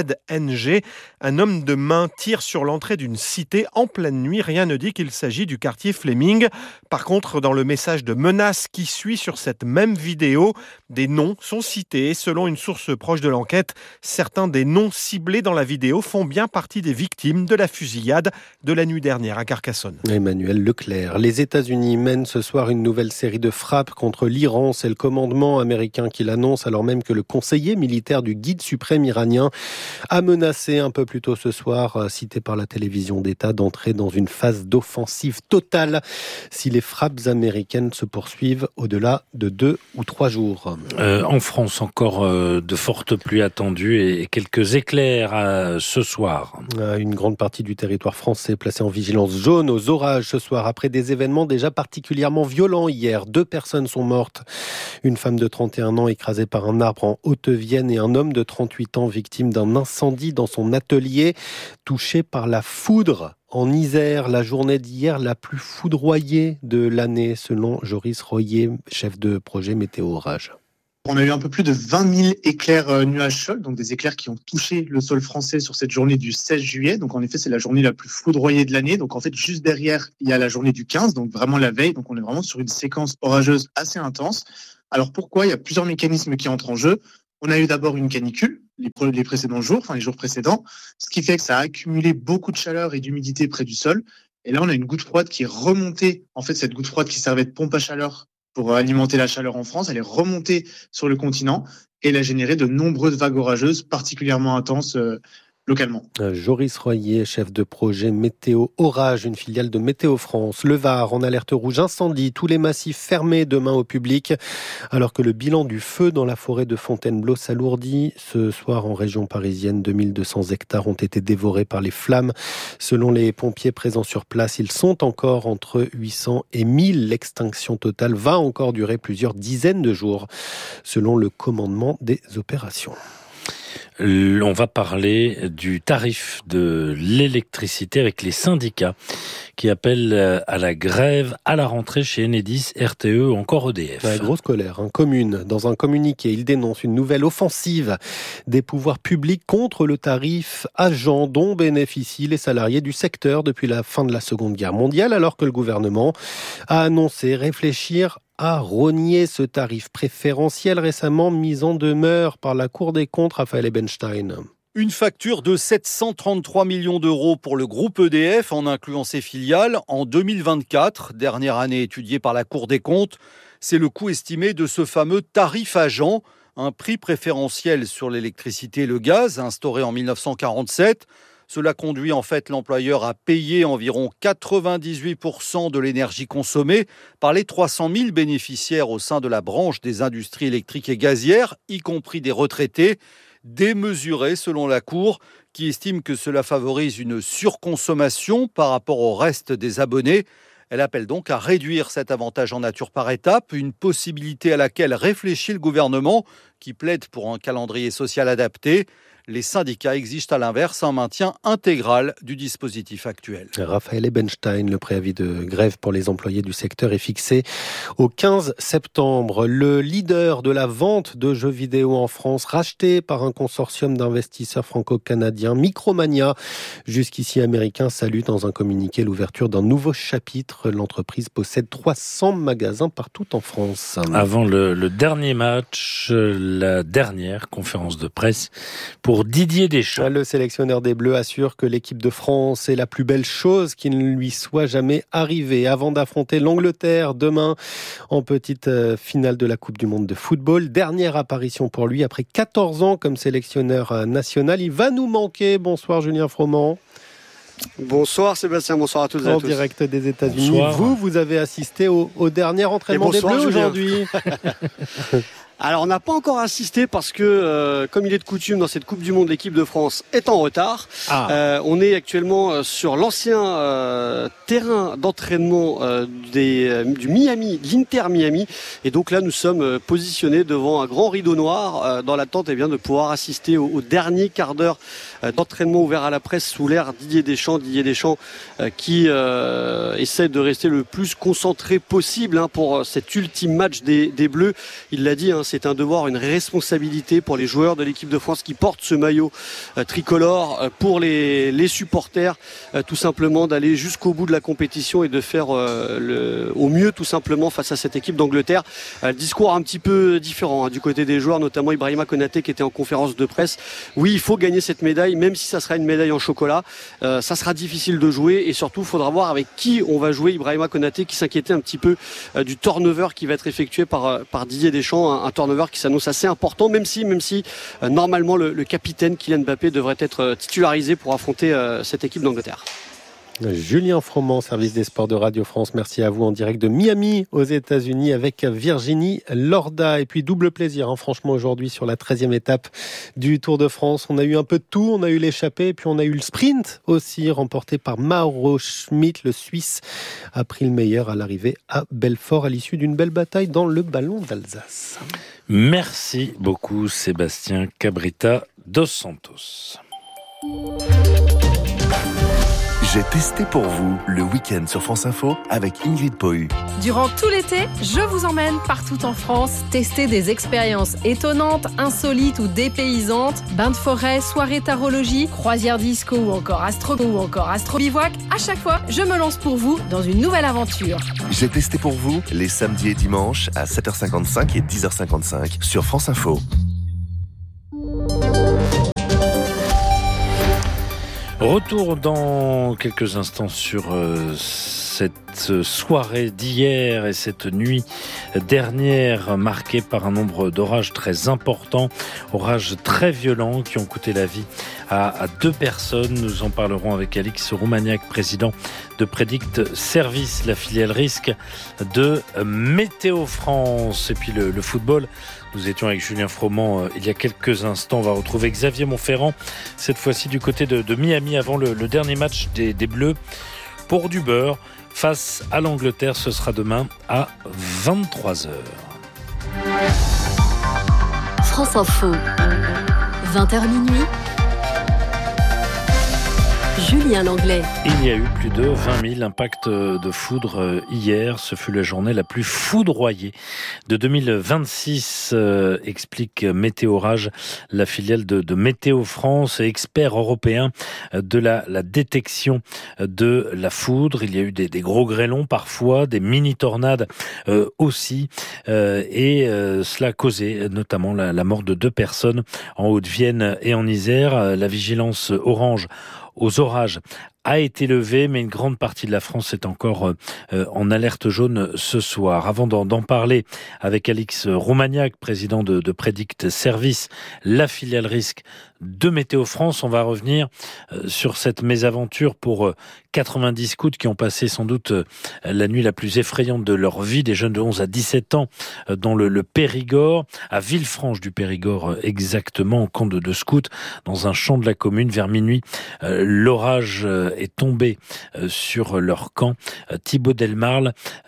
DZNG, un homme de main tire sur l'entrée d'une cité en pleine nuit. Rien ne dit qu'il s'agit du quartier Fleming. Par contre, dans le message de menace qui suit sur cette même vidéo, des noms sont cités. Selon une source proche de l'enquête, certains des noms ciblés dans la vidéo font bien partie des victimes de la fusillade de la nuit dernière à Carcassonne. Emmanuel Leclerc. Les États-Unis mènent ce soir une nouvelle série de frappes contre l'Iran. C'est le commandement américain qui l'annonce, alors même que le conseiller militaire du guide suprême iranien a menacé un peu plus tôt ce soir, cité par la télévision d'État, d'entrer dans une phase d'offensive totale si les frappes américaines se poursuivent au-delà de 2 ou 3 jours. En France, encore de fortes pluies attendues et quelques éclairs ce soir. Une grande partie du territoire français est placée en vigilance jaune aux orages ce soir, après des événements déjà particulièrement violents hier. 2 personnes sont mortes. Une femme de 31 ans écrasée par un arbre en Haute-Vienne et un homme de 38 ans victime d'un incendie dans son atelier, touché par la foudre. En Isère, la journée d'hier la plus foudroyée de l'année, selon Joris Royer, chef de projet Météo Orage. On a eu un peu plus de 20 000 éclairs nuages-sol, donc des éclairs qui ont touché le sol français sur cette journée du 16 juillet. Donc en effet, c'est la journée la plus foudroyée de l'année. Donc en fait, juste derrière, il y a la journée du 15, donc vraiment la veille. Donc on est vraiment sur une séquence orageuse assez intense. Alors pourquoi ? Il y a plusieurs mécanismes qui entrent en jeu. On a eu d'abord une canicule les précédents jours, enfin les jours précédents, ce qui fait que ça a accumulé beaucoup de chaleur et d'humidité près du sol. Et là, on a une goutte froide qui est remontée. En fait, cette goutte froide qui servait de pompe à chaleur pour alimenter la chaleur en France, elle est remontée sur le continent et elle a généré de nombreuses vagues orageuses particulièrement intenses localement. Joris Royer, chef de projet Météo Orage, une filiale de Météo France. Le Var en alerte rouge incendie, tous les massifs fermés demain au public, alors que le bilan du feu dans la forêt de Fontainebleau s'alourdit. Ce soir en région parisienne, 2200 hectares ont été dévorés par les flammes. Selon les pompiers présents sur place, ils sont encore entre 800 et 1000. L'extinction totale va encore durer plusieurs dizaines de jours, selon le commandement des opérations. On va parler du tarif de l'électricité avec les syndicats qui appellent à la grève à la rentrée chez Enedis, RTE ou encore EDF. Grosse colère commune. Dans un communiqué, ils dénoncent une nouvelle offensive des pouvoirs publics contre le tarif agent dont bénéficient les salariés du secteur depuis la fin de la Seconde Guerre mondiale, alors que le gouvernement a annoncé réfléchir à rogner ce tarif préférentiel récemment mis en demeure par la Cour des comptes, Raphaël Ebenstein. Une facture de 733 millions d'euros pour le groupe EDF en incluant ses filiales en 2024, dernière année étudiée par la Cour des comptes. C'est le coût estimé de ce fameux tarif agent, un prix préférentiel sur l'électricité et le gaz instauré en 1947. Cela conduit en fait l'employeur à payer environ 98% de l'énergie consommée par les 300 000 bénéficiaires au sein de la branche des industries électriques et gazières, y compris des retraités, démesuré selon la Cour, qui estime que cela favorise une surconsommation par rapport au reste des abonnés. Elle appelle donc à réduire cet avantage en nature par étapes, une possibilité à laquelle réfléchit le gouvernement, qui plaide pour un calendrier social adapté. Les syndicats exigent à l'inverse un maintien intégral du dispositif actuel. Raphaël Ebenstein, le préavis de grève pour les employés du secteur est fixé au 15 septembre. Le leader de la vente de jeux vidéo en France, racheté par un consortium d'investisseurs franco-canadiens, Micromania, jusqu'ici américain, salue dans un communiqué l'ouverture d'un nouveau chapitre. L'entreprise possède 300 magasins partout en France. Avant le dernier match, la dernière conférence de presse pour Didier Deschamps. Le sélectionneur des Bleus assure que l'équipe de France est la plus belle chose qui ne lui soit jamais arrivée. Avant d'affronter l'Angleterre demain en petite finale de la Coupe du Monde de football. Dernière apparition pour lui après 14 ans comme sélectionneur national. Il va nous manquer. Bonsoir Julien Froment. Bonsoir Sébastien, bonsoir à toutes et à tous. En direct des États-Unis. Vous avez assisté au dernier entraînement des Bleus aujourd'hui. Alors on n'a pas encore assisté parce que, comme il est de coutume dans cette Coupe du Monde, l'équipe de France est en retard. On est actuellement sur l'ancien terrain d'entraînement du Miami, l'Inter Miami. Et donc là, nous sommes positionnés devant un grand rideau noir dans l'attente de pouvoir assister au dernier quart d'heure d'entraînement ouvert à la presse sous l'ère Didier Deschamps qui essaie de rester le plus concentré possible pour cet ultime match des Bleus. Il l'a dit, c'est un devoir, une responsabilité pour les joueurs de l'équipe de France qui portent ce maillot tricolore, pour les supporters, tout simplement d'aller jusqu'au bout de la compétition et de faire au mieux tout simplement face à cette équipe d'Angleterre. Discours un petit peu différent du côté des joueurs, notamment Ibrahima Konaté qui était en conférence de presse. Oui, il faut gagner cette médaille, même si ça sera une médaille en chocolat. Ça sera difficile de jouer et surtout il faudra voir avec qui on va jouer. Ibrahima Konaté qui s'inquiétait un petit peu du turnover qui va être effectué par Didier Deschamps, un turnover qui s'annonce assez important, même si normalement le capitaine Kylian Mbappé devrait être titularisé pour affronter cette équipe d'Angleterre. Julien Froment, service des sports de Radio France. Merci à vous en direct de Miami aux États-Unis avec Virginie Lorda. Et puis double plaisir, franchement, aujourd'hui sur la 13e étape du Tour de France. On a eu un peu de tout, on a eu l'échappée et puis on a eu le sprint aussi remporté par Mauro Schmid. Le Suisse a pris le meilleur à l'arrivée à Belfort à l'issue d'une belle bataille dans le ballon d'Alsace. Merci beaucoup Sébastien Cabrita dos Santos. J'ai testé pour vous le week-end sur France Info avec Ingrid Pohu. Durant tout l'été, je vous emmène partout en France tester des expériences étonnantes, insolites ou dépaysantes. Bains de forêt, soirée tarologie, croisière disco ou encore astro bivouac. À chaque fois, je me lance pour vous dans une nouvelle aventure. J'ai testé pour vous les samedis et dimanches à 7h55 et 10h55 sur France Info. Retour dans quelques instants sur cette soirée d'hier et cette nuit dernière marquée par un nombre d'orages très importants, orages très violents qui ont coûté la vie à 2 personnes. Nous en parlerons avec Alix Roumaniac, président de Predict Service, la filiale risque de Météo France. Et puis le football. Nous étions avec Julien Froment il y a quelques instants. On va retrouver Xavier Montferrand, cette fois-ci du côté de Miami, avant le dernier match des Bleus pour du beurre face à l'Angleterre. Ce sera demain à 23h. France Info, 20h minuit. Julien Langlais. Il y a eu plus de 20 000 impacts de foudre hier. Ce fut la journée la plus foudroyée de 2026, explique Météorage, la filiale de Météo France, expert européen de la détection de la foudre. Il y a eu des gros grêlons parfois, des mini-tornades aussi, et cela a causé notamment la mort de 2 personnes en Haute-Vienne et en Isère. La vigilance orange aux orages a été levée, mais une grande partie de la France est encore en alerte jaune ce soir. Avant d'en parler avec Alix Roumaniac, président de Predict Service, la filiale risque de Météo France, on va revenir sur cette mésaventure pour 90 scouts qui ont passé sans doute la nuit la plus effrayante de leur vie, des jeunes de 11 à 17 ans dans le Périgord, à Villefranche du Périgord exactement, au camp de scouts, dans un champ de la commune vers minuit. L'orage est tombé sur leur camp. Thibaut Delmarle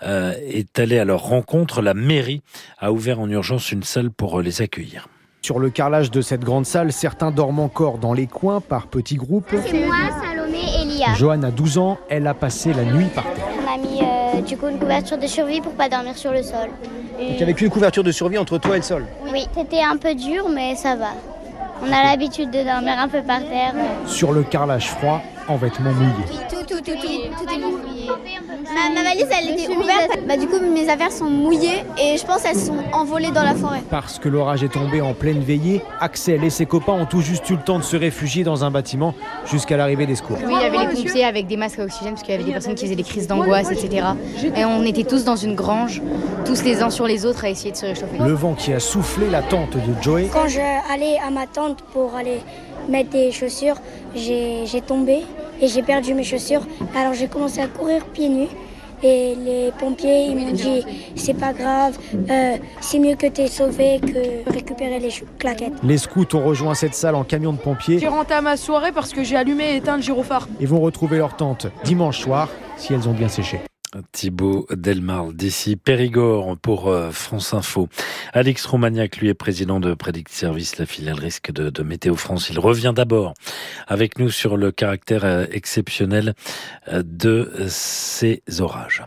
est allé à leur rencontre. La mairie a ouvert en urgence une salle pour les accueillir. Sur le carrelage de cette grande salle, certains dorment encore dans les coins par petits groupes. C'est moi, Salomé et Lia. Joanne a 12 ans, elle a passé la nuit par terre. On a mis une couverture de survie pour pas dormir sur le sol. Donc il n'y avait qu'une couverture de survie entre toi et le sol? Oui, c'était un peu dur mais ça va. On a l'habitude de dormir un peu par terre. Sur le carrelage froid, en vêtements mouillés. Tout est mouillé. Ma valise, elle était ouverte. Du coup, mes affaires sont mouillées et je pense qu'elles sont envolées dans la forêt. Parce que l'orage est tombé en pleine veillée, Axel et ses copains ont tout juste eu le temps de se réfugier dans un bâtiment jusqu'à l'arrivée des secours. Oui, il y avait les pompiers avec des masques à oxygène parce qu'il y avait des personnes qui faisaient des crises d'angoisse, etc. Et on était tous dans une grange, tous les uns sur les autres à essayer de se réchauffer. Le vent qui a soufflé la tente de Joey. Quand j'allais à ma tente pour aller mettre des chaussures, j'ai tombé et j'ai perdu mes chaussures. Alors j'ai commencé à courir pieds nus et les pompiers ils m'ont dit c'est pas grave, c'est mieux que t'es sauvé que récupérer les claquettes. Les scouts ont rejoint cette salle en camion de pompiers. J'ai rentré à ma soirée parce que j'ai allumé et éteint le gyrophare. Ils vont retrouver leur tente dimanche soir si elles ont bien séché. Thibaut Delmarle d'ici Périgord pour France Info. Alix Roumaniac, lui, est président de Predict Service, la filiale risque de Météo France. Il revient d'abord avec nous sur le caractère exceptionnel de ces orages.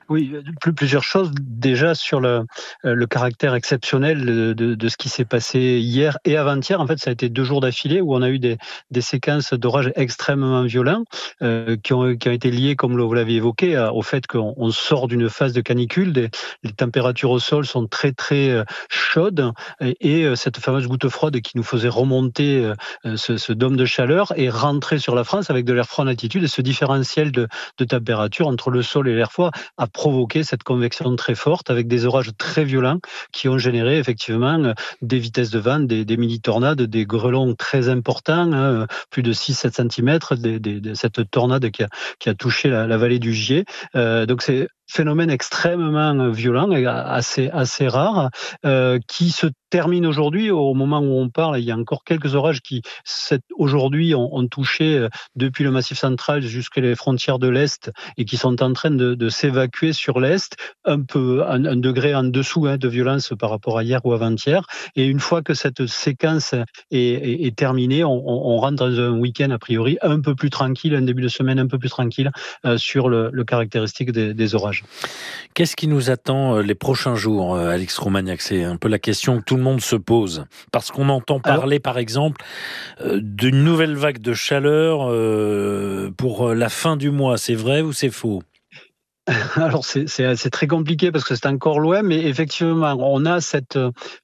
Oui, plusieurs choses. Déjà sur le caractère exceptionnel de ce qui s'est passé hier et avant-hier. En fait, ça a été 2 jours d'affilée où on a eu des séquences d'orages extrêmement violents qui ont été liés, comme vous l'avez évoqué, au fait qu'on sort d'une phase de canicule. Les températures au sol sont très très chaudes et cette fameuse goutte froide qui nous faisait remonter ce dôme de chaleur et rentrer sur la France avec de l'air froid en altitude, et ce différentiel de température entre le sol et l'air froid a provoqué cette convection très forte avec des orages très violents qui ont généré effectivement des vitesses de vent, des mini-tornades, des grêlons très importants, plus de 6-7 cm, cette tornade qui a touché la vallée du Gier. Donc c'est phénomène extrêmement violent et assez rare qui se termine aujourd'hui. Au moment où on parle, il y a encore quelques orages qui aujourd'hui ont touché depuis le Massif central jusqu'à les frontières de l'Est et qui sont en train de s'évacuer sur l'Est, un degré en dessous de violence par rapport à hier ou avant-hier. Et une fois que cette séquence est terminée, on rentre dans un week-end a priori un peu plus tranquille, un début de semaine un peu plus tranquille sur le caractéristique des orages. Qu'est-ce qui nous attend les prochains jours, Alex Roumaniac? C'est un peu la question que tout le monde se pose. Parce qu'on entend parler, par exemple, d'une nouvelle vague de chaleur pour la fin du mois. C'est vrai ou c'est faux? Alors c'est très compliqué parce que c'est encore loin, mais effectivement on a cette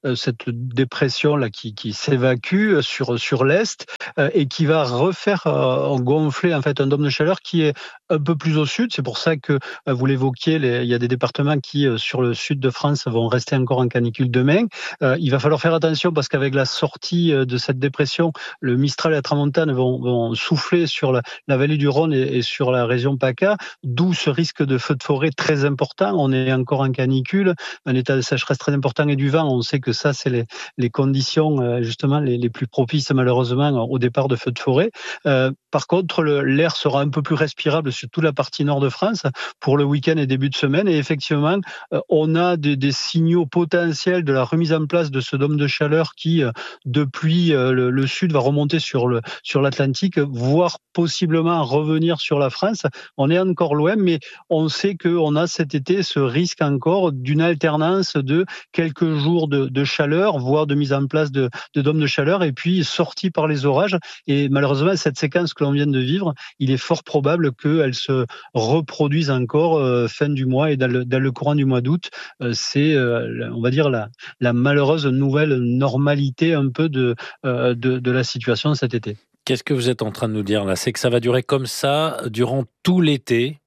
dépression là qui s'évacue sur l'est et qui va refaire gonfler en fait un dôme de chaleur qui est un peu plus au sud. C'est pour ça que vous l'évoquiez, il y a des départements qui sur le sud de France vont rester encore en canicule demain. Il va falloir faire attention parce qu'avec la sortie de cette dépression, le Mistral et la Tramontane vont souffler sur la vallée du Rhône et sur la région PACA, d'où ce risque de feu de forêt très important. On est encore en canicule, un état de sécheresse très important et du vent. On sait que ça, c'est les conditions justement les plus propices malheureusement au départ de feux de forêt. Par contre, l'air sera un peu plus respirable sur toute la partie nord de France pour le week-end et début de semaine. Et effectivement, on a des signaux potentiels de la remise en place de ce dôme de chaleur qui, depuis le sud, va remonter sur l'Atlantique, voire possiblement revenir sur la France. On est encore loin, mais on sait qu'on a cet été ce risque encore d'une alternance de quelques jours de chaleur, voire de mise en place de dômes de chaleur, et puis sorti par les orages. Et malheureusement, cette séquence que l'on vient de vivre, il est fort probable qu'elle se reproduise encore fin du mois et dans le courant du mois d'août. C'est, on va dire, la malheureuse nouvelle normalité un peu de la situation cet été. Qu'est-ce que vous êtes en train de nous dire là? C'est que ça va durer comme ça durant tout l'été?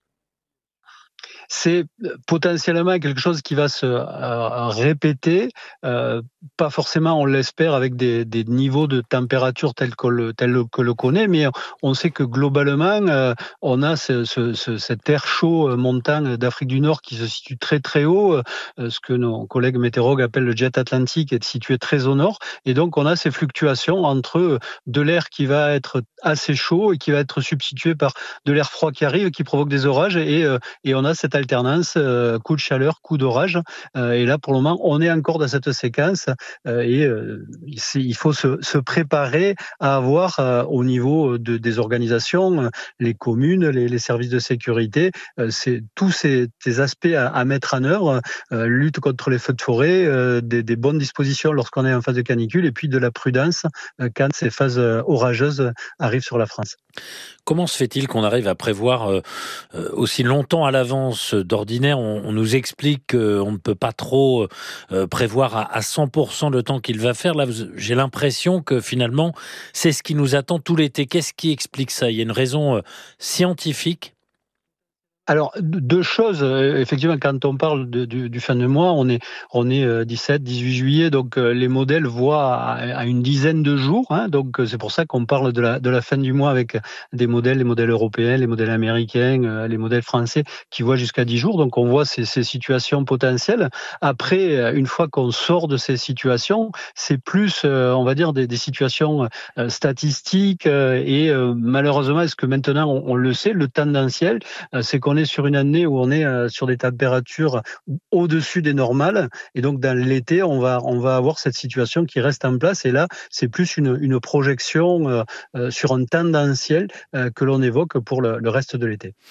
C'est potentiellement quelque chose qui va se répéter, pas forcément, on l'espère, avec des niveaux de température tels que le connaît, mais on sait que globalement, on a cet air chaud montant d'Afrique du Nord qui se situe très très haut, ce que nos collègues météorologues appellent le jet atlantique, est situé très au nord, et donc on a ces fluctuations entre de l'air qui va être assez chaud et qui va être substitué par de l'air froid qui arrive, qui provoque des orages, et on a cette alternance, coup de chaleur, coup d'orage. Et là, pour le moment, on est encore dans cette séquence et il faut se préparer à avoir au niveau des organisations, les communes, les services de sécurité, tous ces aspects à mettre en œuvre, lutte contre les feux de forêt, des bonnes dispositions lorsqu'on est en phase de canicule et puis de la prudence quand ces phases orageuses arrivent sur la France. Comment se fait-il qu'on arrive à prévoir aussi longtemps à l'avance? D'ordinaire, on nous explique qu'on ne peut pas trop prévoir à 100% le temps qu'il va faire. Là, j'ai l'impression que finalement, c'est ce qui nous attend tout l'été. Qu'est-ce qui explique ça? Il y a une raison scientifique? Alors, 2 choses. Effectivement, quand on parle du fin de mois, on est 17, 18 juillet, donc les modèles voient à une dizaine de jours. Donc, c'est pour ça qu'on parle de la fin du mois avec les modèles européens, les modèles américains, les modèles français qui voient jusqu'à 10 jours. Donc, on voit ces situations potentielles. Après, une fois qu'on sort de ces situations, c'est plus, on va dire, des situations statistiques et malheureusement, est-ce que maintenant on le sait, le tendanciel, c'est qu'on est sur une année où on est sur des températures au-dessus des normales, et donc dans l'été on va avoir cette situation qui reste en place, et là c'est plus une projection sur un tendanciel que l'on évoque pour le reste de l'été.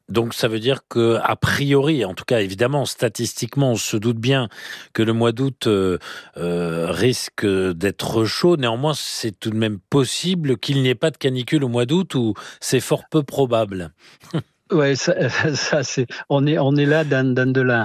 Donc ça veut dire que, a priori, en tout cas évidemment statistiquement, on se doute bien que le mois d'août risque d'être chaud. Néanmoins, c'est tout de même possible qu'il n'y ait pas de canicule au mois d'août, ou c'est fort peu probable. Ouais, ça c'est, on est là dans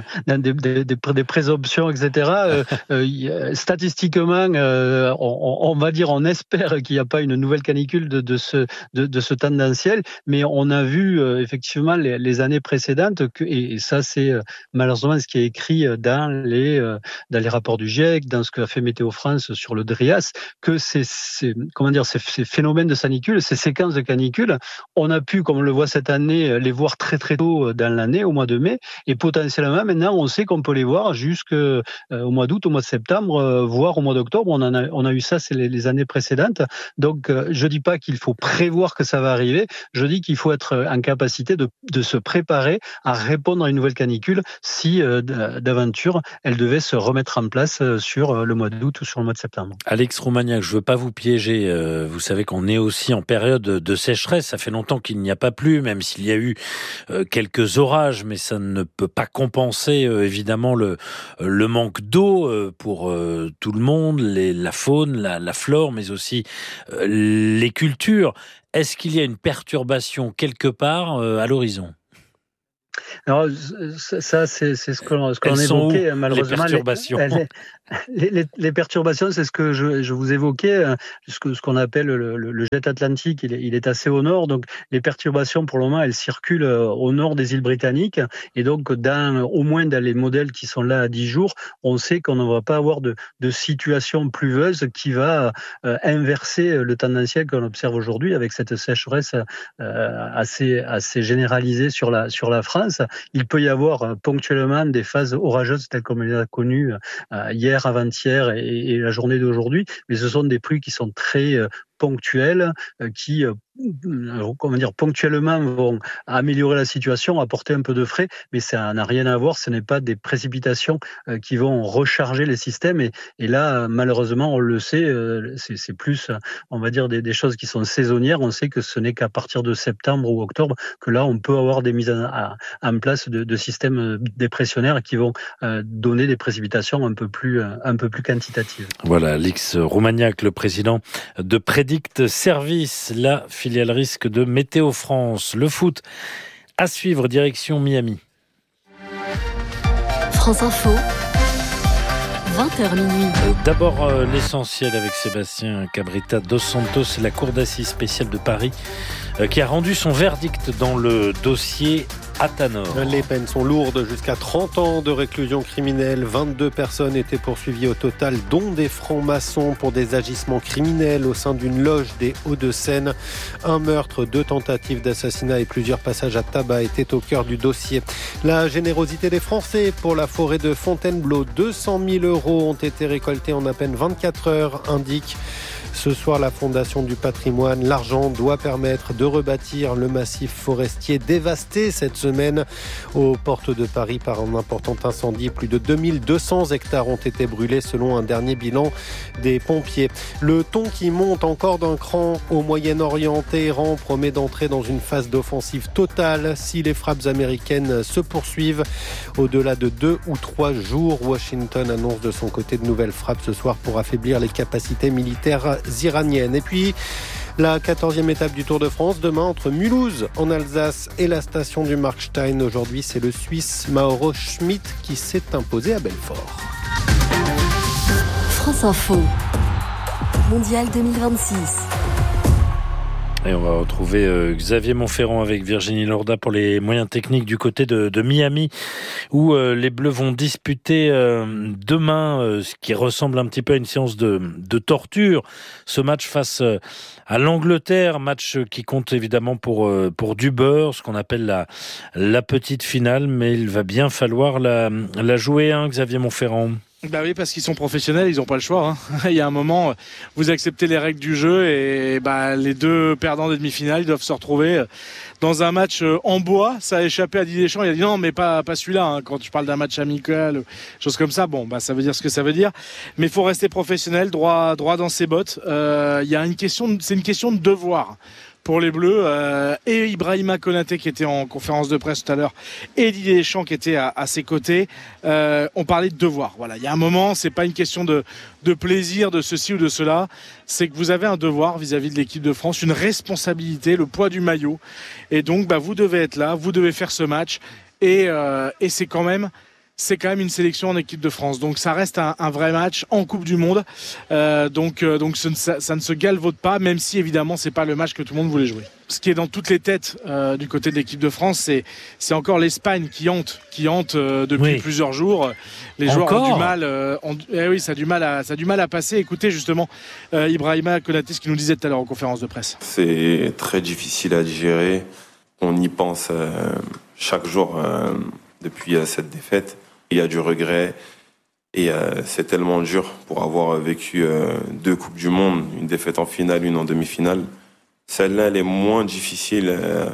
des présomptions, etc. Statistiquement, on va dire, on espère qu'il n'y a pas une nouvelle canicule de ce tendanciel, mais on a vu effectivement les années précédentes et ça c'est malheureusement ce qui est écrit dans les rapports du GIEC, dans ce qu'a fait Météo France sur le DRIAS, que ces phénomènes de canicule, ces séquences de canicule, on a pu, comme on le voit cette année, les voir très très tôt dans l'année, au mois de mai, et potentiellement maintenant on sait qu'on peut les voir jusqu'au mois d'août, au mois de septembre, voire au mois d'octobre. On a eu ça, c'est les années précédentes. Donc je dis pas qu'il faut prévoir que ça va arriver, je dis qu'il faut être en capacité de se préparer à répondre à une nouvelle canicule si d'aventure elle devait se remettre en place sur le mois d'août ou sur le mois de septembre. Alex Roumaniac, je veux pas vous piéger, vous savez qu'on est aussi en période de sécheresse, ça fait longtemps qu'il n'y a pas plu, même s'il y a eu quelques orages, mais ça ne peut pas compenser évidemment le manque d'eau pour tout le monde, la faune, la flore, mais aussi les cultures. Est-ce qu'il y a une perturbation quelque part à l'horizon ? Alors ça c'est ce qu'on évoquait malheureusement. Les perturbations. Les perturbations, c'est ce que je vous évoquais, ce qu'on appelle le jet atlantique. Il est assez au nord, donc les perturbations pour le moment elles circulent au nord des îles britanniques, et donc au moins dans les modèles qui sont là à 10 jours, on sait qu'on ne va pas avoir de situation pluvieuse qui va inverser le tendanciel qu'on observe aujourd'hui avec cette sécheresse assez généralisée sur la France. Il peut y avoir ponctuellement des phases orageuses telles qu'on les a connues hier, avant-hier et la journée d'aujourd'hui, mais ce sont des pluies qui sont très ponctuelles, qui ponctuellement vont améliorer la situation, apporter un peu de frais, mais ça n'a rien à voir, ce n'est pas des précipitations qui vont recharger les systèmes, et là malheureusement on le sait, c'est plus on va dire des choses qui sont saisonnières. On sait que ce n'est qu'à partir de septembre ou octobre que là on peut avoir des mises en place de systèmes dépressionnaires qui vont donner des précipitations un peu plus quantitatives. Voilà, Alex Roumaniac, le président de Predict Service, la filiale risque de Météo France. Le foot à suivre, direction Miami. France Info, 20h minuit. D'abord l'essentiel avec Sébastien Cabrita dos Santos, la cour d'assises spéciale de Paris qui a rendu son verdict dans le dossier Atanor. Les peines sont lourdes, jusqu'à 30 ans de réclusion criminelle. 22 personnes étaient poursuivies au total, dont des francs-maçons pour des agissements criminels au sein d'une loge des Hauts-de-Seine. Un meurtre, 2 tentatives d'assassinat et plusieurs passages à tabac étaient au cœur du dossier. La générosité des Français pour la forêt de Fontainebleau. 200 000 € ont été récoltés en à peine 24 heures, indique ce soir la Fondation du patrimoine. L'argent doit permettre de rebâtir le massif forestier dévasté cette semaine aux portes de Paris par un important incendie. Plus de 2200 hectares ont été brûlés selon un dernier bilan des pompiers. Le ton qui monte encore d'un cran au Moyen-Orient. Téhéran promet d'entrer dans une phase d'offensive totale si les frappes américaines se poursuivent. Au-delà de 2 ou 3 jours, Washington annonce de son côté de nouvelles frappes ce soir pour affaiblir les capacités militaires iraniennes. Et puis la 14e étape du Tour de France, demain entre Mulhouse en Alsace et la station du Markstein. Aujourd'hui, c'est le Suisse Mauro Schmid qui s'est imposé à Belfort. France Info, Mondial 2026. Et on va retrouver Xavier Montferrand avec Virginie Lorda pour les moyens techniques du côté de Miami, où les Bleus vont disputer demain ce qui ressemble un petit peu à une séance de torture. Ce match face à l'Angleterre, match qui compte évidemment pour du beurre, ce qu'on appelle la petite finale, mais il va bien falloir la jouer, hein, Xavier Montferrand. Bah oui, parce qu'ils sont professionnels, ils n'ont pas le choix. Il y a un moment, vous acceptez les règles du jeu et les deux perdants des demi-finales, ils doivent se retrouver dans un match en bois. Ça a échappé à Didier Deschamps. Il a dit non, mais pas celui-là. Quand tu parles d'un match amical, chose comme ça, ça veut dire ce que ça veut dire. Mais il faut rester professionnel, droit dans ses bottes. C'est une question de devoir. pour les Bleus, et Ibrahima Konaté qui était en conférence de presse tout à l'heure, et Didier Deschamps qui était à ses côtés. On parlait de devoir. Voilà, il y a un moment, c'est pas une question de plaisir, de ceci ou de cela. C'est que vous avez un devoir vis-à-vis de l'équipe de France, une responsabilité, le poids du maillot. Et donc, vous devez être là, vous devez faire ce match. Et c'est quand même une sélection en équipe de France. Donc ça reste un vrai match en Coupe du Monde. Donc ça ne se galvaude pas, même si évidemment c'est pas le match que tout le monde voulait jouer. Ce qui est dans toutes les têtes du côté de l'équipe de France, c'est encore l'Espagne qui hante depuis plusieurs jours. Les joueurs ont du mal. Ça a du mal à passer. Écoutez justement Ibrahima Konaté, ce qu'il nous disait tout à l'heure en conférence de presse. C'est très difficile à digérer. On y pense chaque jour depuis cette défaite. Il y a du regret et c'est tellement dur pour avoir vécu 2 Coupes du Monde, une défaite en finale, une en demi-finale. Celle-là, elle est moins difficile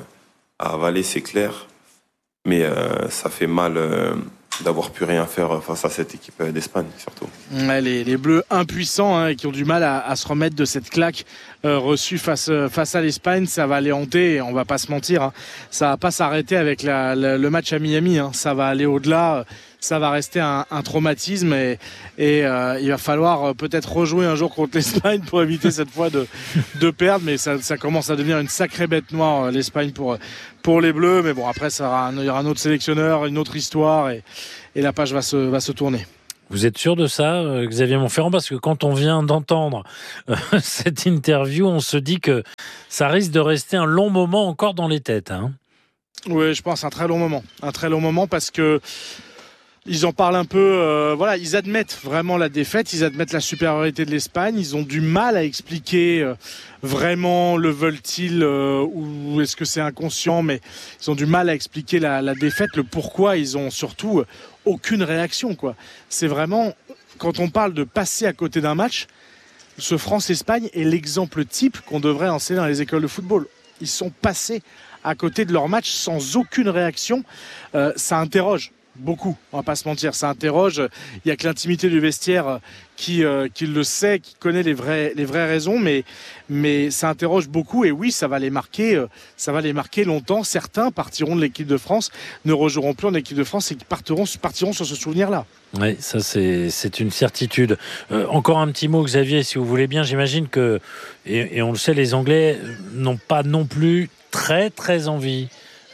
à avaler, c'est clair, mais ça fait mal d'avoir pu rien faire face à cette équipe d'Espagne, surtout. Ouais, les Bleus impuissants qui ont du mal à se remettre de cette claque reçue face à l'Espagne, ça va les hanter, on va pas se mentir. Ça va pas s'arrêter avec le match à Miami, ça va aller au-delà. Ça va rester un traumatisme et il va falloir peut-être rejouer un jour contre l'Espagne pour éviter cette fois de perdre. Mais ça commence à devenir une sacrée bête noire, l'Espagne, pour les Bleus. Mais bon, après, il y aura un autre sélectionneur, une autre histoire et la page va se tourner. Vous êtes sûr de ça, Xavier Montferrand? Parce que quand on vient d'entendre cette interview, on se dit que ça risque de rester un long moment encore dans les têtes. Oui, je pense un très long moment parce que ils en parlent un peu, ils admettent vraiment la défaite, ils admettent la supériorité de l'Espagne, ils ont du mal à expliquer vraiment le veulent-ils ou est-ce que c'est inconscient, mais ils ont du mal à expliquer la défaite, le pourquoi, ils ont surtout aucune réaction, quoi. C'est vraiment, quand on parle de passer à côté d'un match, ce France-Espagne est l'exemple type qu'on devrait enseigner dans les écoles de football. Ils sont passés à côté de leur match sans aucune réaction, ça interroge. Beaucoup, on va pas se mentir, ça interroge. Il y a que l'intimité du vestiaire qui le sait, qui connaît les vraies raisons, mais ça interroge beaucoup. Et oui, ça va les marquer longtemps. Certains partiront de l'équipe de France, ne rejoueront plus en équipe de France et partiront sur ce souvenir-là. Oui, ça c'est une certitude. Encore un petit mot, Xavier, si vous voulez bien. J'imagine que, et on le sait, les Anglais n'ont pas non plus très très envie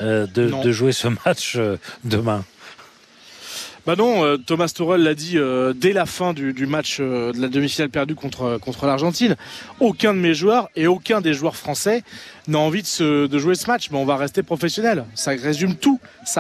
de jouer ce match demain. Non, Thomas Tuchel l'a dit dès la fin du match de la demi-finale perdue contre l'Argentine. Aucun de mes joueurs et aucun des joueurs français n'a envie de jouer ce match, mais on va rester professionnel. Ça résume tout.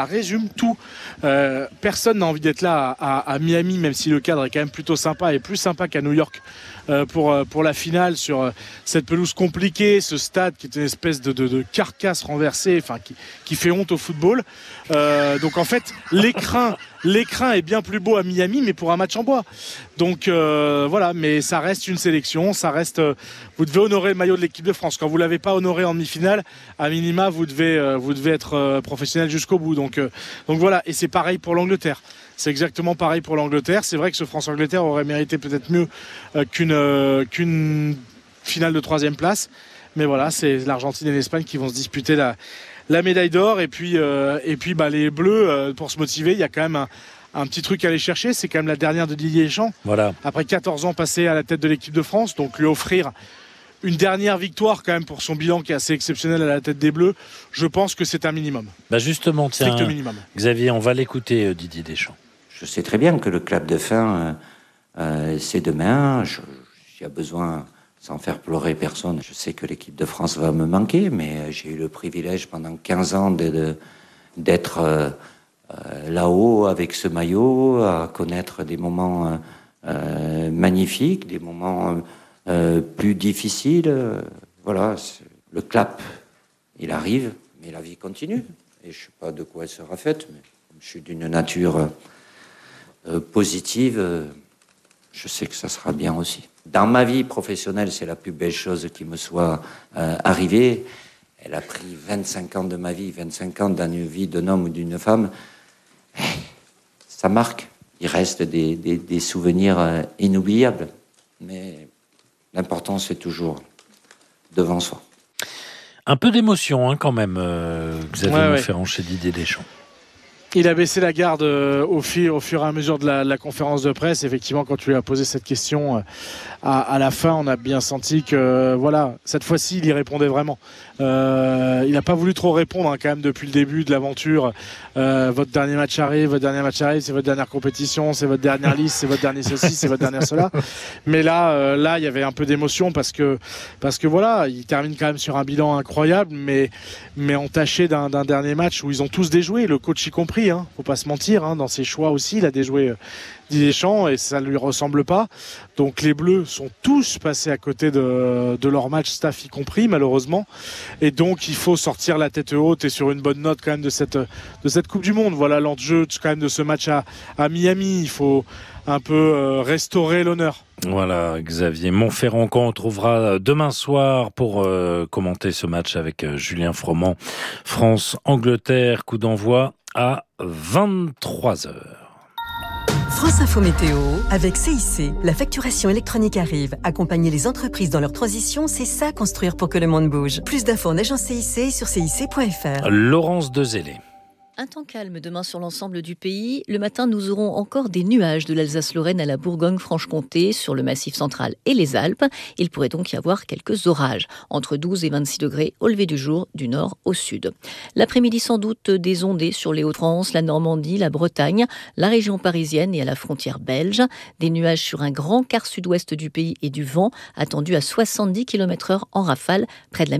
Personne n'a envie d'être là à Miami, même si le cadre est quand même plutôt sympa et plus sympa qu'à New York pour la finale sur cette pelouse compliquée, ce stade qui est une espèce de carcasse renversée, qui fait honte au football. Donc en fait, l'écrin est bien plus beau à Miami, mais pour un match en bois. Donc mais ça reste une sélection, vous devez honorer le maillot de l'équipe de France. Quand vous l'avez pas honoré en demi-finale, à minima, vous devez être professionnel jusqu'au bout. Donc voilà, et c'est pareil pour l'Angleterre. C'est exactement pareil pour l'Angleterre. C'est vrai que ce France-Angleterre aurait mérité peut-être mieux qu'une finale de 3e place. Mais voilà, c'est l'Argentine et l'Espagne qui vont se disputer la médaille d'or. Et puis les Bleus, pour se motiver, il y a quand même un petit truc à aller chercher. C'est quand même la dernière de Didier Deschamps. Voilà. Après 14 ans passés à la tête de l'équipe de France, donc lui offrir une dernière victoire quand même pour son bilan qui est assez exceptionnel à la tête des Bleus, je pense que c'est un minimum. Justement, tiens, minimum. Xavier, on va l'écouter, Didier Deschamps. Je sais très bien que le clap de fin, c'est demain. J'ai besoin, sans faire pleurer personne, je sais que l'équipe de France va me manquer, mais j'ai eu le privilège pendant 15 ans d'être là-haut avec ce maillot, à connaître des moments magnifiques, des moments plus difficiles. Voilà, le clap, il arrive, mais la vie continue. Et je ne sais pas de quoi elle sera faite, mais je suis d'une nature positive, je sais que ça sera bien aussi. Dans ma vie professionnelle, c'est la plus belle chose qui me soit arrivée. Elle a pris 25 ans de ma vie, 25 ans dans une vie d'un homme ou d'une femme. Ça marque. Il reste des souvenirs inoubliables. Mais l'important, c'est toujours devant soi. Un peu d'émotion quand même, Xavier Monferrand chez Didier Deschamps. Il a baissé la garde au fur et à mesure de la conférence de presse. Effectivement, quand tu lui as posé cette question à la fin, on a bien senti que cette fois-ci, il y répondait vraiment. Il n'a pas voulu trop répondre quand même depuis le début de l'aventure. Votre dernier match arrive, c'est votre dernière compétition, c'est votre dernière liste, c'est votre dernier ceci, c'est votre dernière cela. Mais là, il y avait un peu d'émotion parce que il termine quand même sur un bilan incroyable, mais entaché d'un dernier match où ils ont tous déjoué, le coach y compris. Faut pas se mentir, dans ses choix aussi, il a déjoué Didier Deschamps et ça lui ressemble pas. Donc les Bleus sont tous passés à côté de leur match, staff y compris malheureusement. Et donc il faut sortir la tête haute et sur une bonne note quand même de cette Coupe du Monde. Voilà l'enjeu quand même de ce match à Miami. Il faut un peu restaurer l'honneur. Voilà, Xavier Monferrand, qu'on retrouvera demain soir pour commenter ce match avec Julien Froment. France-Angleterre, coup d'envoi à 23h. France Info Météo, avec CIC. La facturation électronique arrive. Accompagner les entreprises dans leur transition, c'est ça construire pour que le monde bouge. Plus d'infos en agence CIC sur cic.fr. Laurence Dezellé. Un temps calme demain sur l'ensemble du pays. Le matin, nous aurons encore des nuages de l'Alsace-Lorraine à la Bourgogne-Franche-Comté sur le Massif central et les Alpes. Il pourrait donc y avoir quelques orages, entre 12 et 26 degrés au lever du jour, du nord au sud. L'après-midi, sans doute des ondées sur les Hauts-de-France, la Normandie, la Bretagne, la région parisienne et à la frontière belge. Des nuages sur un grand quart sud-ouest du pays et du vent attendu à 70 km/h en rafale près de la